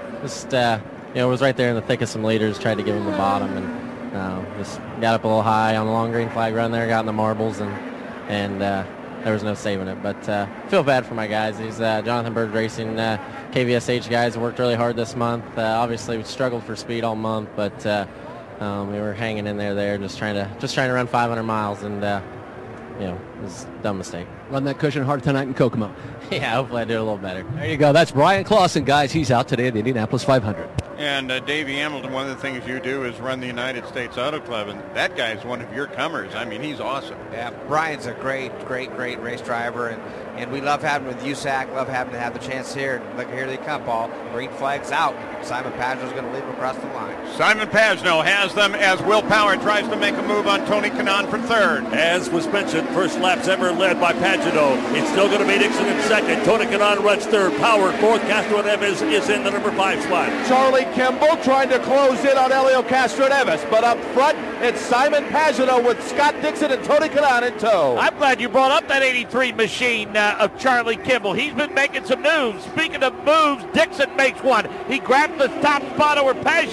was right there in the thick of some leaders. Tried to give them the bottom and just got up a little high on the long green flag run there. Got in the marbles and there was no saving it. But feel bad for my guys. These Jonathan Bird Racing KVSH guys worked really hard this month. Obviously we struggled for speed all month, but we were hanging in there just trying to run 500 miles and it was a dumb mistake. Run that cushion hard tonight in Kokomo. Yeah, hopefully I do a little better. There you go. That's Brian Clausen, guys. He's out today at the Indianapolis 500. And Davey Hamilton, one of the things you do is run the United States Auto Club, and that guy is one of your comers. I mean, he's awesome. Yeah, Brian's a great race driver, and we love having him with USAC, love having to have the chance here. Look, here they come, Paul. Green flag's out. Simon Pagenaud's going to lead him across the line. Simon Pagenaud has them as Will Power tries to make a move on Tony Kanaan for third. As was mentioned, first lap's ever led by Pagenaud. It's still going to be Dixon in second. Tony Kanaan runs third. Power fourth. Castro Neves is in the number 5 spot. Charlie Kimball trying to close in on Helio Castroneves, but up front it's Simon Pagenaud with Scott Dixon and Tony Kanaan in tow. I'm glad you brought up that 83 machine of Charlie Kimball. He's been making some moves. Speaking of moves, Dixon makes one. He grabs the top spot over Pagenaud.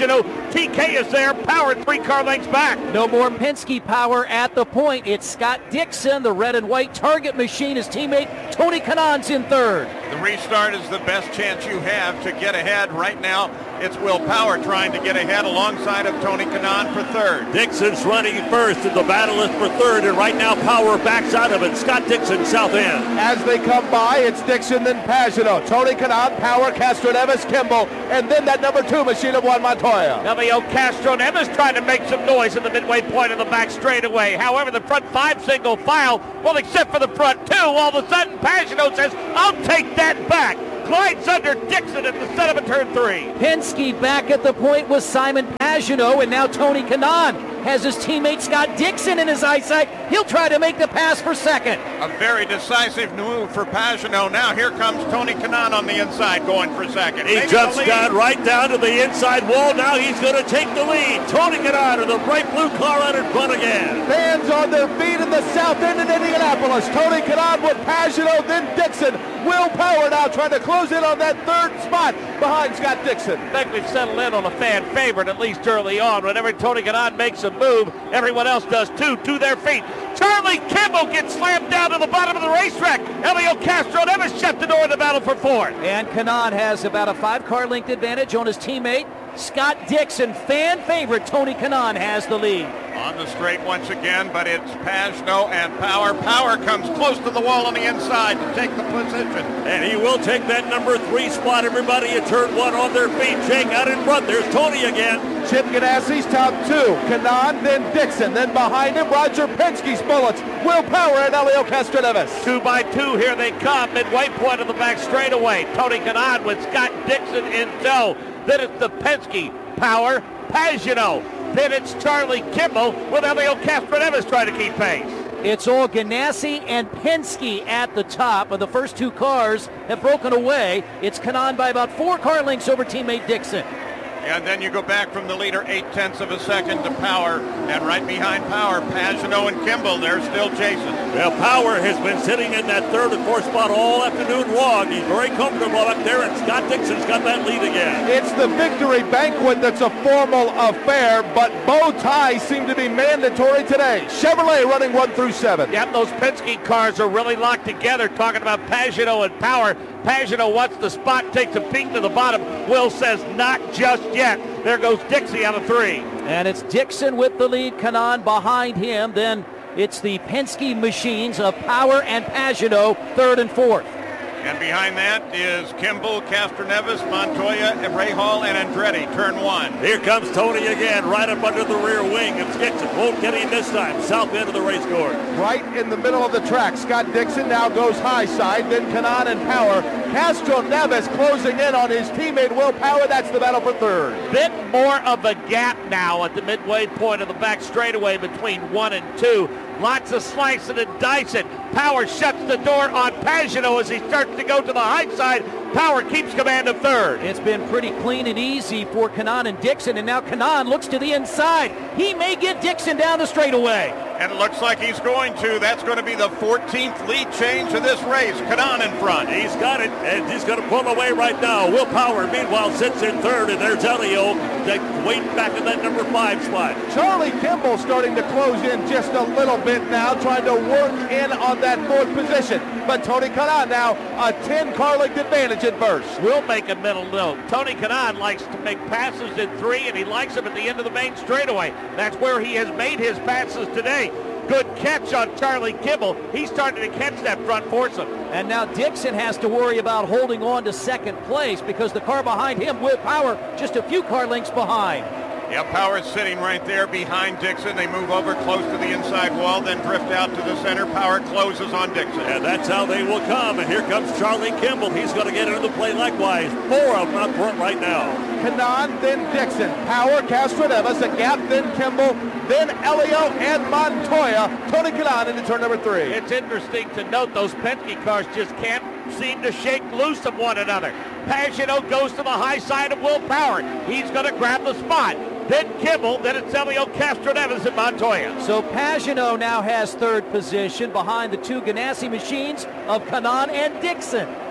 TK is there. Power 3 car lengths back. No more Penske power at the point. It's Scott Dixon, the red and white target machine. His teammate Tony Kanaan's in third. The restart is the best chance you have to get ahead. Right now, it's Will Power trying to get ahead alongside of Tony Kanaan for third. Dixon's running first, and the battle is for third, and right now Power backs out of it. Scott Dixon, south end. As they come by, it's Dixon, then Pagano, Tony Kanaan, Power, Castroneves, Kimball, and then that number 2 machine of Juan Montoya. Elio Castroneves trying to make some noise in the midway point of the back straightaway. However, the front 5 single file, well, except for the front 2, all of a sudden Pagano says, I'll take that back. Glides under Dixon at the setup of turn 3. Penske back at the point with Simon Pagano, and now Tony Kanaan has his teammate Scott Dixon in his eyesight. He'll try to make the pass for second. A very decisive move for Pagano. Now here comes Tony Kanaan on the inside going for second. He jumps down right down to the inside wall. Now he's going to take the lead. Tony Kanaan in the bright blue car out in front again. Fans on their feet in the south end in Indianapolis. Tony Kanaan with Pagano, then Dixon. Will Power now trying to close in on that third spot behind Scott Dixon. I think we've settled in on a fan favorite, at least early on. Whenever Tony Kanaan makes a move, everyone else does too, to their feet. Charlie Kimball gets slammed down to the bottom of the racetrack. Elio Castroneves shut the door in the battle for fourth. And Kanaan has about a 5-car length advantage on his teammate. Scott Dixon, fan favorite. Tony Kanaan has the lead. On the straight once again, but it's Pagano and Power. Power comes close to the wall on the inside to take the position. And he will take that number 3 spot. Everybody at turn 1 on their feet. Jake out in front. There's Tony again. Chip Ganassi's top 2. Kanaan, then Dixon. Then behind him, Roger Penske's bullets. Will Power and Elio Castroneves. 2 by 2, here they come. Midway point of the back straightaway. Tony Kanaan with Scott Dixon in tow. Then it's the Penske, Power, Pagano. Then it's Charlie Kimball with Elio Castroneves trying to keep pace. It's all Ganassi and Penske at the top, but the first 2 cars have broken away. It's Kanaan by about 4 car lengths over teammate Dixon. And then you go back from the leader 0.8 of a second to Power, and right behind Power, Pagano and Kimball. They're still chasing. Well, Power has been sitting in that 3rd and 4th spot all afternoon long. He's very comfortable up there, and Scott Dixon's got that lead again. It's the victory banquet that's a formal affair, but bow ties seem to be mandatory today. Chevrolet running 1 through 7. Yep, those Penske cars are really locked together, talking about Pagano and Power. Pagano wants the spot, takes a peek to the bottom. Will says not just yet. There goes Dixie out of 3. And it's Dixon with the lead, Kanaan behind him. Then it's the Penske machines of Power and Pagano, 3rd and 4th. And behind that is Kimball, Castroneves, Montoya, Rahal, and Andretti, turn 1. Here comes Tony again, right up under the rear wing of Dixon. Won't get him this time. South end of the race course. Right in the middle of the track. Scott Dixon now goes high side, then Kanaan and Power. Castroneves closing in on his teammate Will Power. That's the battle for 3rd. Bit more of a gap now at the midway point of the back straightaway between 1 and 2. Lots of slicing and dicing. Power shuts the door on Pagano as he starts to go to the high side. Power keeps command of 3rd. It's been pretty clean and easy for Kanaan and Dixon, and now Kanaan looks to the inside. He may get Dixon down the straightaway. And it looks like he's going to. That's going to be the 14th lead change of this race. Kanaan in front. He's got it, and he's going to pull away right now. Will Power, meanwhile, sits in 3rd, and there's Elio waiting back in that number 5 spot. Charlie Kimball starting to close in just a little bit now, trying to work in on that 4th position. But Tony Kanaan now a 10-car length advantage at first. We'll make a middle note. Tony Kanaan likes to make passes in 3, and he likes them at the end of the main straightaway. That's where he has made his passes today. Good catch on Charlie Kimball. He's starting to catch that front foursome. And now Dixon has to worry about holding on to 2nd place because the car behind him with Power just a few car lengths behind. Yeah, Power's sitting right there behind Dixon. They move over close to the inside wall, then drift out to the center. Power closes on Dixon. And that's how they will come. And here comes Charlie Kimball. He's going to get into the play likewise. 4 of them up front right now. Kanaan, then Dixon. Power, Castroneves, a gap, then Kimball, then Elio and Montoya. Tony Kanaan into turn number 3. It's interesting to note those Penske cars just can't seem to shake loose of one another. Pagano goes to the high side of Will Power. He's going to grab the spot. Then Kimball, then it's Elio Castroneves and Montoya. So Pagano now has 3rd position behind the 2 Ganassi machines of Kanaan and Dixon.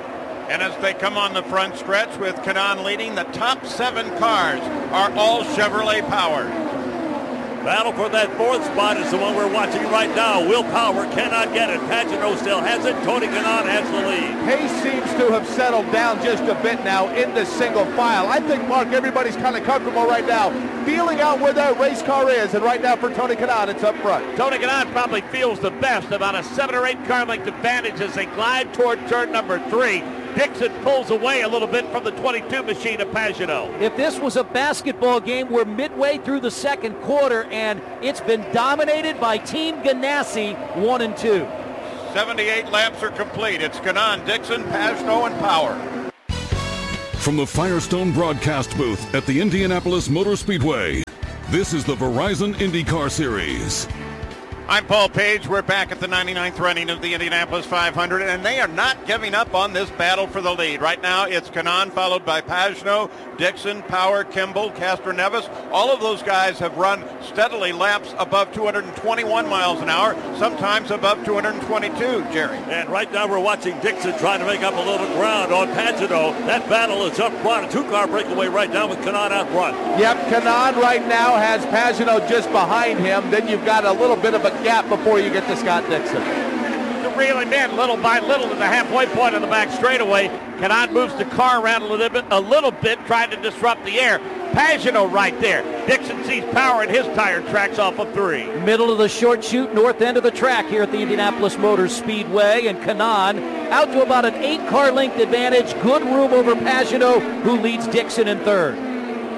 And as they come on the front stretch with Kanaan leading, the top 7 cars are all Chevrolet powered. Battle for that 4th spot is the one we're watching right now. Will Power cannot get it. Pagenaud still has it. Tony Kanaan has the lead. Pace seems to have settled down just a bit now in the single file. I think, Mark, everybody's kind of comfortable right now, feeling out where that race car is. And right now for Tony Kanaan, it's up front. Tony Kanaan probably feels the best, about a 7 or 8 car length advantage as they glide toward turn number 3. Dixon pulls away a little bit from the 22 machine of Pagenaud. If this was a basketball game, we're midway through the second quarter, and it's been dominated by Team Ganassi, 1 and 2. 78 laps are complete. It's Kanaan, Dixon, Pagenaud, and Power. From the Firestone broadcast booth at the Indianapolis Motor Speedway, this is the Verizon IndyCar Series. I'm Paul Page. We're back at the 99th running of the Indianapolis 500, and they are not giving up on this battle for the lead. Right now, it's Kanaan followed by Pagenaud, Dixon, Power, Kimball, Castroneves. All of those guys have run steadily laps above 221 miles an hour, sometimes above 222, Jerry. And right now we're watching Dixon trying to make up a little ground on Pagenaud. That battle is up front. A 2-car breakaway right now with Kanaan out front. Yep, Kanaan right now has Pagenaud just behind him. Then you've got a little bit of a gap before you get to Scott Dixon. To reel him in little by little to the halfway point of the back straightaway. Kanaan moves the car around a little bit, trying to disrupt the air. Pagenaud right there. Dixon sees Power in his tire tracks off of 3. Middle of the short chute, north end of the track here at the Indianapolis Motor Speedway, and Kanaan out to about an 8-car length advantage. Good room over Pagenaud, who leads Dixon in 3rd.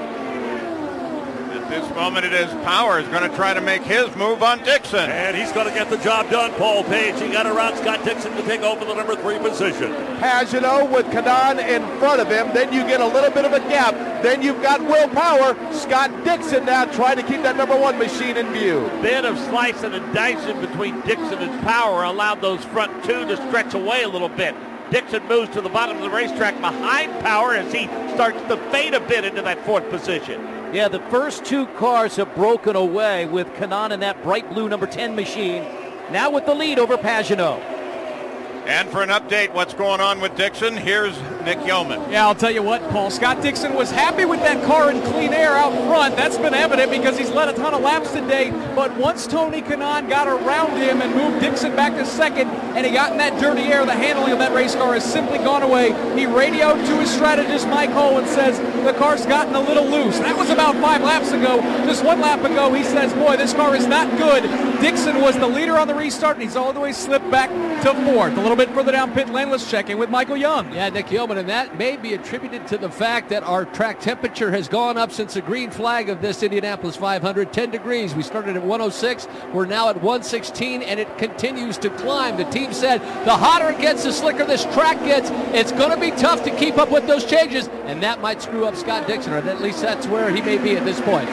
At this moment, it is Power is going to try to make his move on Dixon. And he's going to get the job done, Paul Page. He got around Scott Dixon to take over the number 3 position. Pagenaud with Kanaan in front of him. Then you get a little bit of a gap. Then you've got Will Power. Scott Dixon now trying to keep that number 1 machine in view. Bit of slicing and dicing between Dixon and Power allowed those front 2 to stretch away a little bit. Dixon moves to the bottom of the racetrack behind Power as he starts to fade a bit into that 4th position. Yeah, the first 2 cars have broken away with Kanaan in that bright blue number 10 machine. Now with the lead over Pagenaud. And for an update, what's going on with Dixon, here's Nick Yeoman. Yeah, I'll tell you what, Paul. Scott Dixon was happy with that car in clean air out front. That's been evident because he's led a ton of laps today. But once Tony Kanaan got around him and moved Dixon back to 2nd, and he got in that dirty air, the handling of that race car has simply gone away. He radioed to his strategist, Mike Hull, and says the car's gotten a little loose. That was about 5 laps ago. Just 1 lap ago, he says, boy, this car is not good. Dixon was the leader on the restart, and he's all the way slipped back to 4th. A little bit further down pit lane, let's check in with Michael Young. Yeah, Nick Yeoman, and that may be attributed to the fact that our track temperature has gone up since the green flag of this Indianapolis 500, 10 degrees. We started at 106, we're now at 116, and it continues to climb. The team said the hotter it gets, the slicker this track gets. It's going to be tough to keep up with those changes, and that might screw up Scott Dixon, or at least that's where he may be at this point.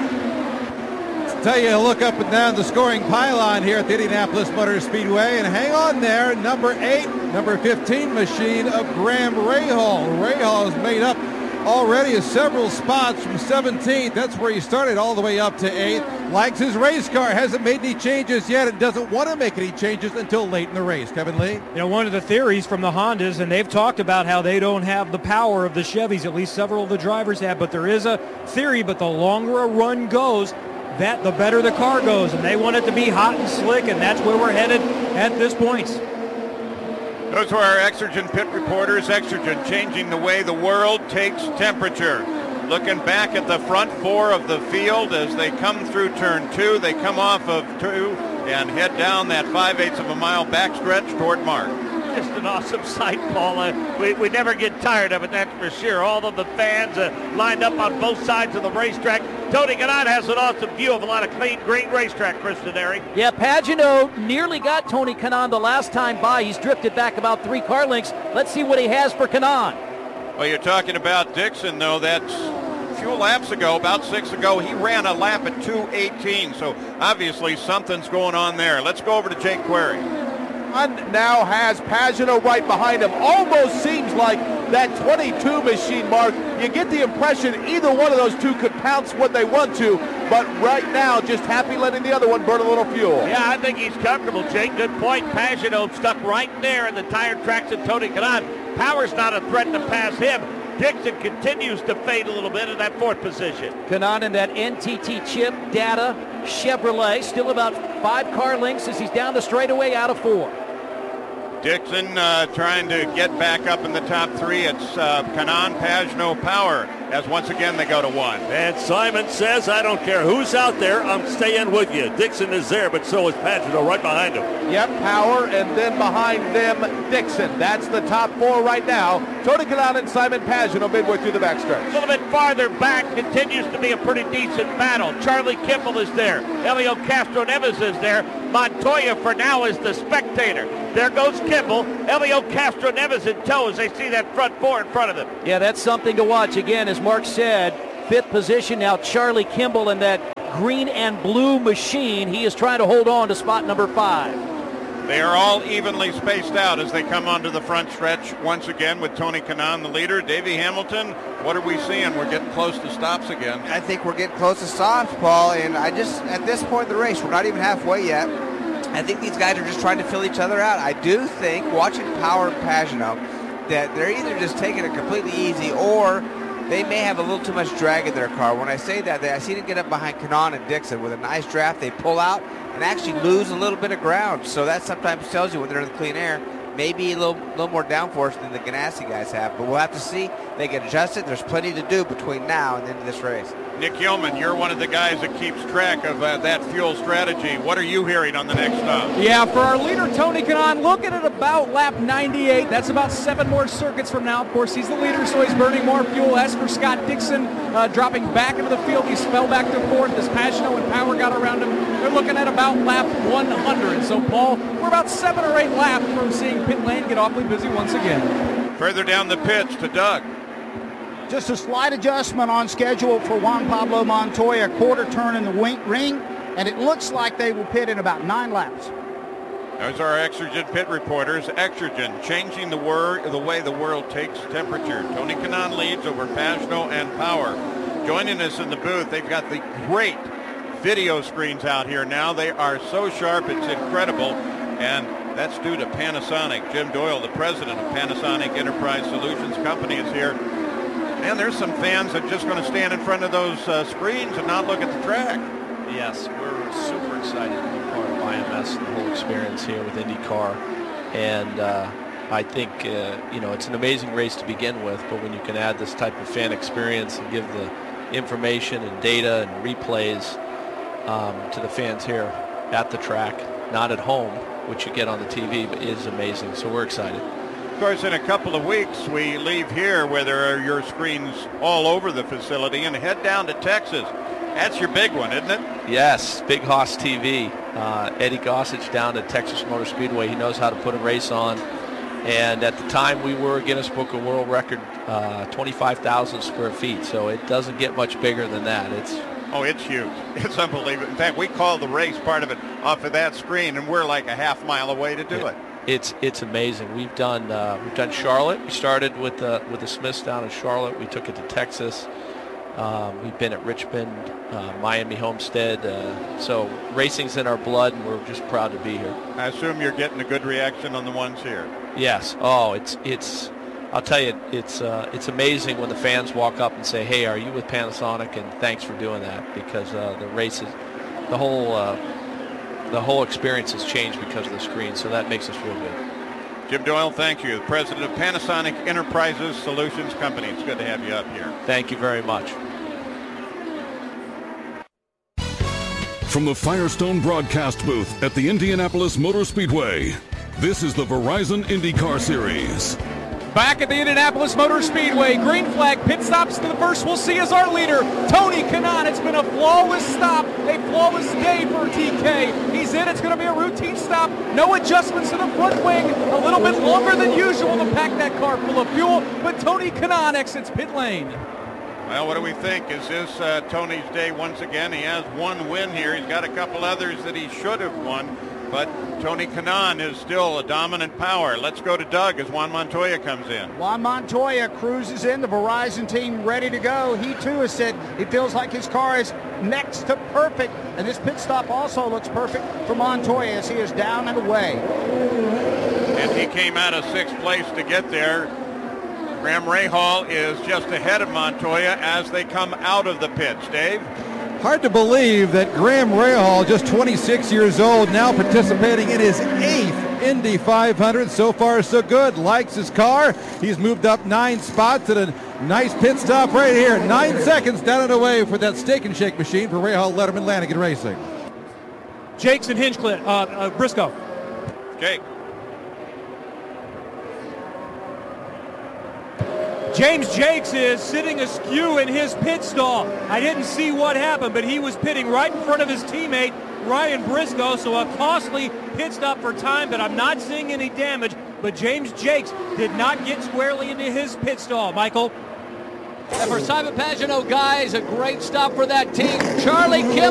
Tell you, look up and down the scoring pylon here at the Indianapolis Motor Speedway, and hang on there, number 8, number 15 machine of Graham Rahal. Rahal has made up already several spots from 17th. That's where he started, all the way up to 8th. Likes his race car, hasn't made any changes yet, and doesn't want to make any changes until late in the race. Kevin Lee? You know, one of the theories from the Hondas, and they've talked about how they don't have the power of the Chevys, at least several of the drivers have, but there is a theory, but the longer a run goes, the better the car goes, and they want it to be hot and slick, and that's where we're headed at this point. Those are our Exergen pit reporters. Exergen, changing the way the world takes temperature. Looking back at the front 4 of the field as they come through turn 2. They come off of 2 and head down that 5/8 of a mile backstretch toward Mark. Just an awesome sight, Paul. We never get tired of it, that's for sure. All of the fans lined up on both sides of the racetrack. Tony Kanaan has an awesome view of a lot of clean, green racetrack, Kristen Airy. Yeah, Pagenaud nearly got Tony Kanaan the last time by. He's drifted back about 3 car lengths. Let's see what he has for Kanaan. Well, you're talking about Dixon, though. That's a few laps ago, about 6 ago. He ran a lap at 2:18, so obviously something's going on there. Let's go over to Jake Query. Now has Pagenaud right behind him. Almost seems like that 22 machine, Mark. You get the impression either one of those 2 could pounce when they want to, but right now just happy letting the other one burn a little fuel. Yeah, I think he's comfortable, Jake. Good point. Pagenaud stuck right there in the tire tracks of Tony Kanaan. Power's not a threat to pass him. Dixon continues to fade a little bit in that 4th position. Kanaan in that NTT chip data Chevrolet, still about 5 car lengths as he's down the straightaway out of 4. Dixon trying to get back up in the top 3. It's Kanaan, Pagenaud, Power, as once again they go to 1. And Simon says, I don't care who's out there, I'm staying with you. Dixon is there, but so is Pagenaud right behind him. Yep, Power, and then behind them, Dixon. That's the top 4 right now. Tony Kanaan and Simon Pagenaud midway through the backstretch. A little bit farther back continues to be a pretty decent battle. Charlie Kimball is there. Elio Castro Neves is there. Montoya for now is the spectator. There goes Kimball. Elio Castro Neves in tow as they see that front 4 in front of them. Yeah, that's something to watch. Again, as Mark said, 5th position now. Charlie Kimball in that green and blue machine. He is trying to hold on to spot number 5. They are all evenly spaced out as they come onto the front stretch once again with Tony Kanaan the leader. Davey Hamilton, what are we seeing? We're getting close to stops again. I think we're getting close to stops, Paul, and at this point in the race, we're not even halfway yet. I think these guys are just trying to fill each other out. I do think, watching Power and Pagenaud, that they're either just taking it completely easy or they may have a little too much drag in their car. When I say that, I see them get up behind Kanaan and Dixon with a nice draft. They pull out and actually lose a little bit of ground. So that sometimes tells you when they're in the clean air, maybe a little more downforce than the Ganassi guys have. But we'll have to see. They get adjusted. There's plenty to do between now and the end of this race. Nick Yeoman, you're one of the guys that keeps track of that fuel strategy. What are you hearing on the next stop? Yeah, for our leader, Tony Kanaan, looking at about lap 98. That's about 7 more circuits from now. Of course, he's the leader, so he's burning more fuel. As for Scott Dixon, dropping back into the field, he fell back to 4th as Pagenaud and Power got around him. They're looking at about lap 100. So, Paul, we're about 7 or 8 laps from seeing pit lane get awfully busy once again. Further down the pitch to Doug. Just a slight adjustment on schedule for Juan Pablo Montoya, quarter turn in the ring, and it looks like they will pit in about 9 laps. There's our Exergen pit reporters. Exergen changing the way the world takes temperature. Tony Kanaan leads over Pagenaud and Power. Joining us in the booth, they've got the great video screens out here now. They are so sharp, it's incredible. And that's due to Panasonic. Jim Doyle, the president of Panasonic Enterprise Solutions Company, is here. And there's some fans that are just going to stand in front of those screens and not look at the track. Yes, we're super excited to be part of IMS and the whole experience here with IndyCar. And I think, it's an amazing race to begin with, but when you can add this type of fan experience and give the information and data and replays to the fans here at the track, not at home, which you get on the TV, but is amazing. So we're excited. Of course, in a couple of weeks, we leave here where there are your screens all over the facility and head down to Texas. That's your big one, isn't it? Yes, Big Hoss TV. Eddie Gossage down at Texas Motor Speedway. He knows how to put a race on. And at the time, we were Guinness Book of World Record, 25,000 square feet. So it doesn't get much bigger than that. It's huge. It's unbelievable. In fact, we call the race part of it off of that screen, and we're like a half mile away to do it. It's amazing. We've done Charlotte. We started with the Smiths down in Charlotte. We took it to Texas. We've been at Richmond, Miami Homestead. So racing's in our blood, and we're just proud to be here. I assume you're getting a good reaction on the ones here. Yes. Oh, it's. I'll tell you, it's amazing when the fans walk up and say, "Hey, are you with Panasonic?" And thanks for doing that, because the races, the whole experience has changed because of the screen, so that makes us feel good. Jim Doyle, thank you. The president of Panasonic Enterprises Solutions Company. It's good to have you up here. Thank you very much. From the Firestone broadcast booth at the Indianapolis Motor Speedway, this is the Verizon IndyCar Series. Back at the Indianapolis Motor Speedway, green flag, pit stops to the first. We'll see as our leader, Tony Kanaan. It's been a flawless stop, a flawless day for TK. He's in. It's going to be a routine stop. No adjustments to the front wing. A little bit longer than usual to pack that car full of fuel, but Tony Kanaan exits pit lane. Well, what do we think? Is this Tony's day once again? He has one win here. He's got a couple others that he should have won. But Tony Kanaan is still a dominant power. Let's go to Doug as Juan Montoya comes in. Juan Montoya cruises in, the Verizon team ready to go. He too has said he feels like his car is next to perfect. And this pit stop also looks perfect for Montoya as he is down and away. And he came out of 6th place to get there. Graham Rahal is just ahead of Montoya as they come out of the pits. Dave? Hard to believe that Graham Rahal, just 26 years old, now participating in his 8th Indy 500. So far, so good. Likes his car. He's moved up 9 spots at a nice pit stop right here. 9 seconds down and away for that Steak and Shake machine for Rahal, Letterman, Lanigan Racing. Jakes and Hinchcliffe, Briscoe. Jake. James Jakes is sitting askew in his pit stall. I didn't see what happened, but he was pitting right in front of his teammate, Ryan Briscoe, so a costly pit stop for time, but I'm not seeing any damage. But James Jakes did not get squarely into his pit stall, Michael. And for Simon Pagenaud, guys, a great stop for that team. Charlie Kim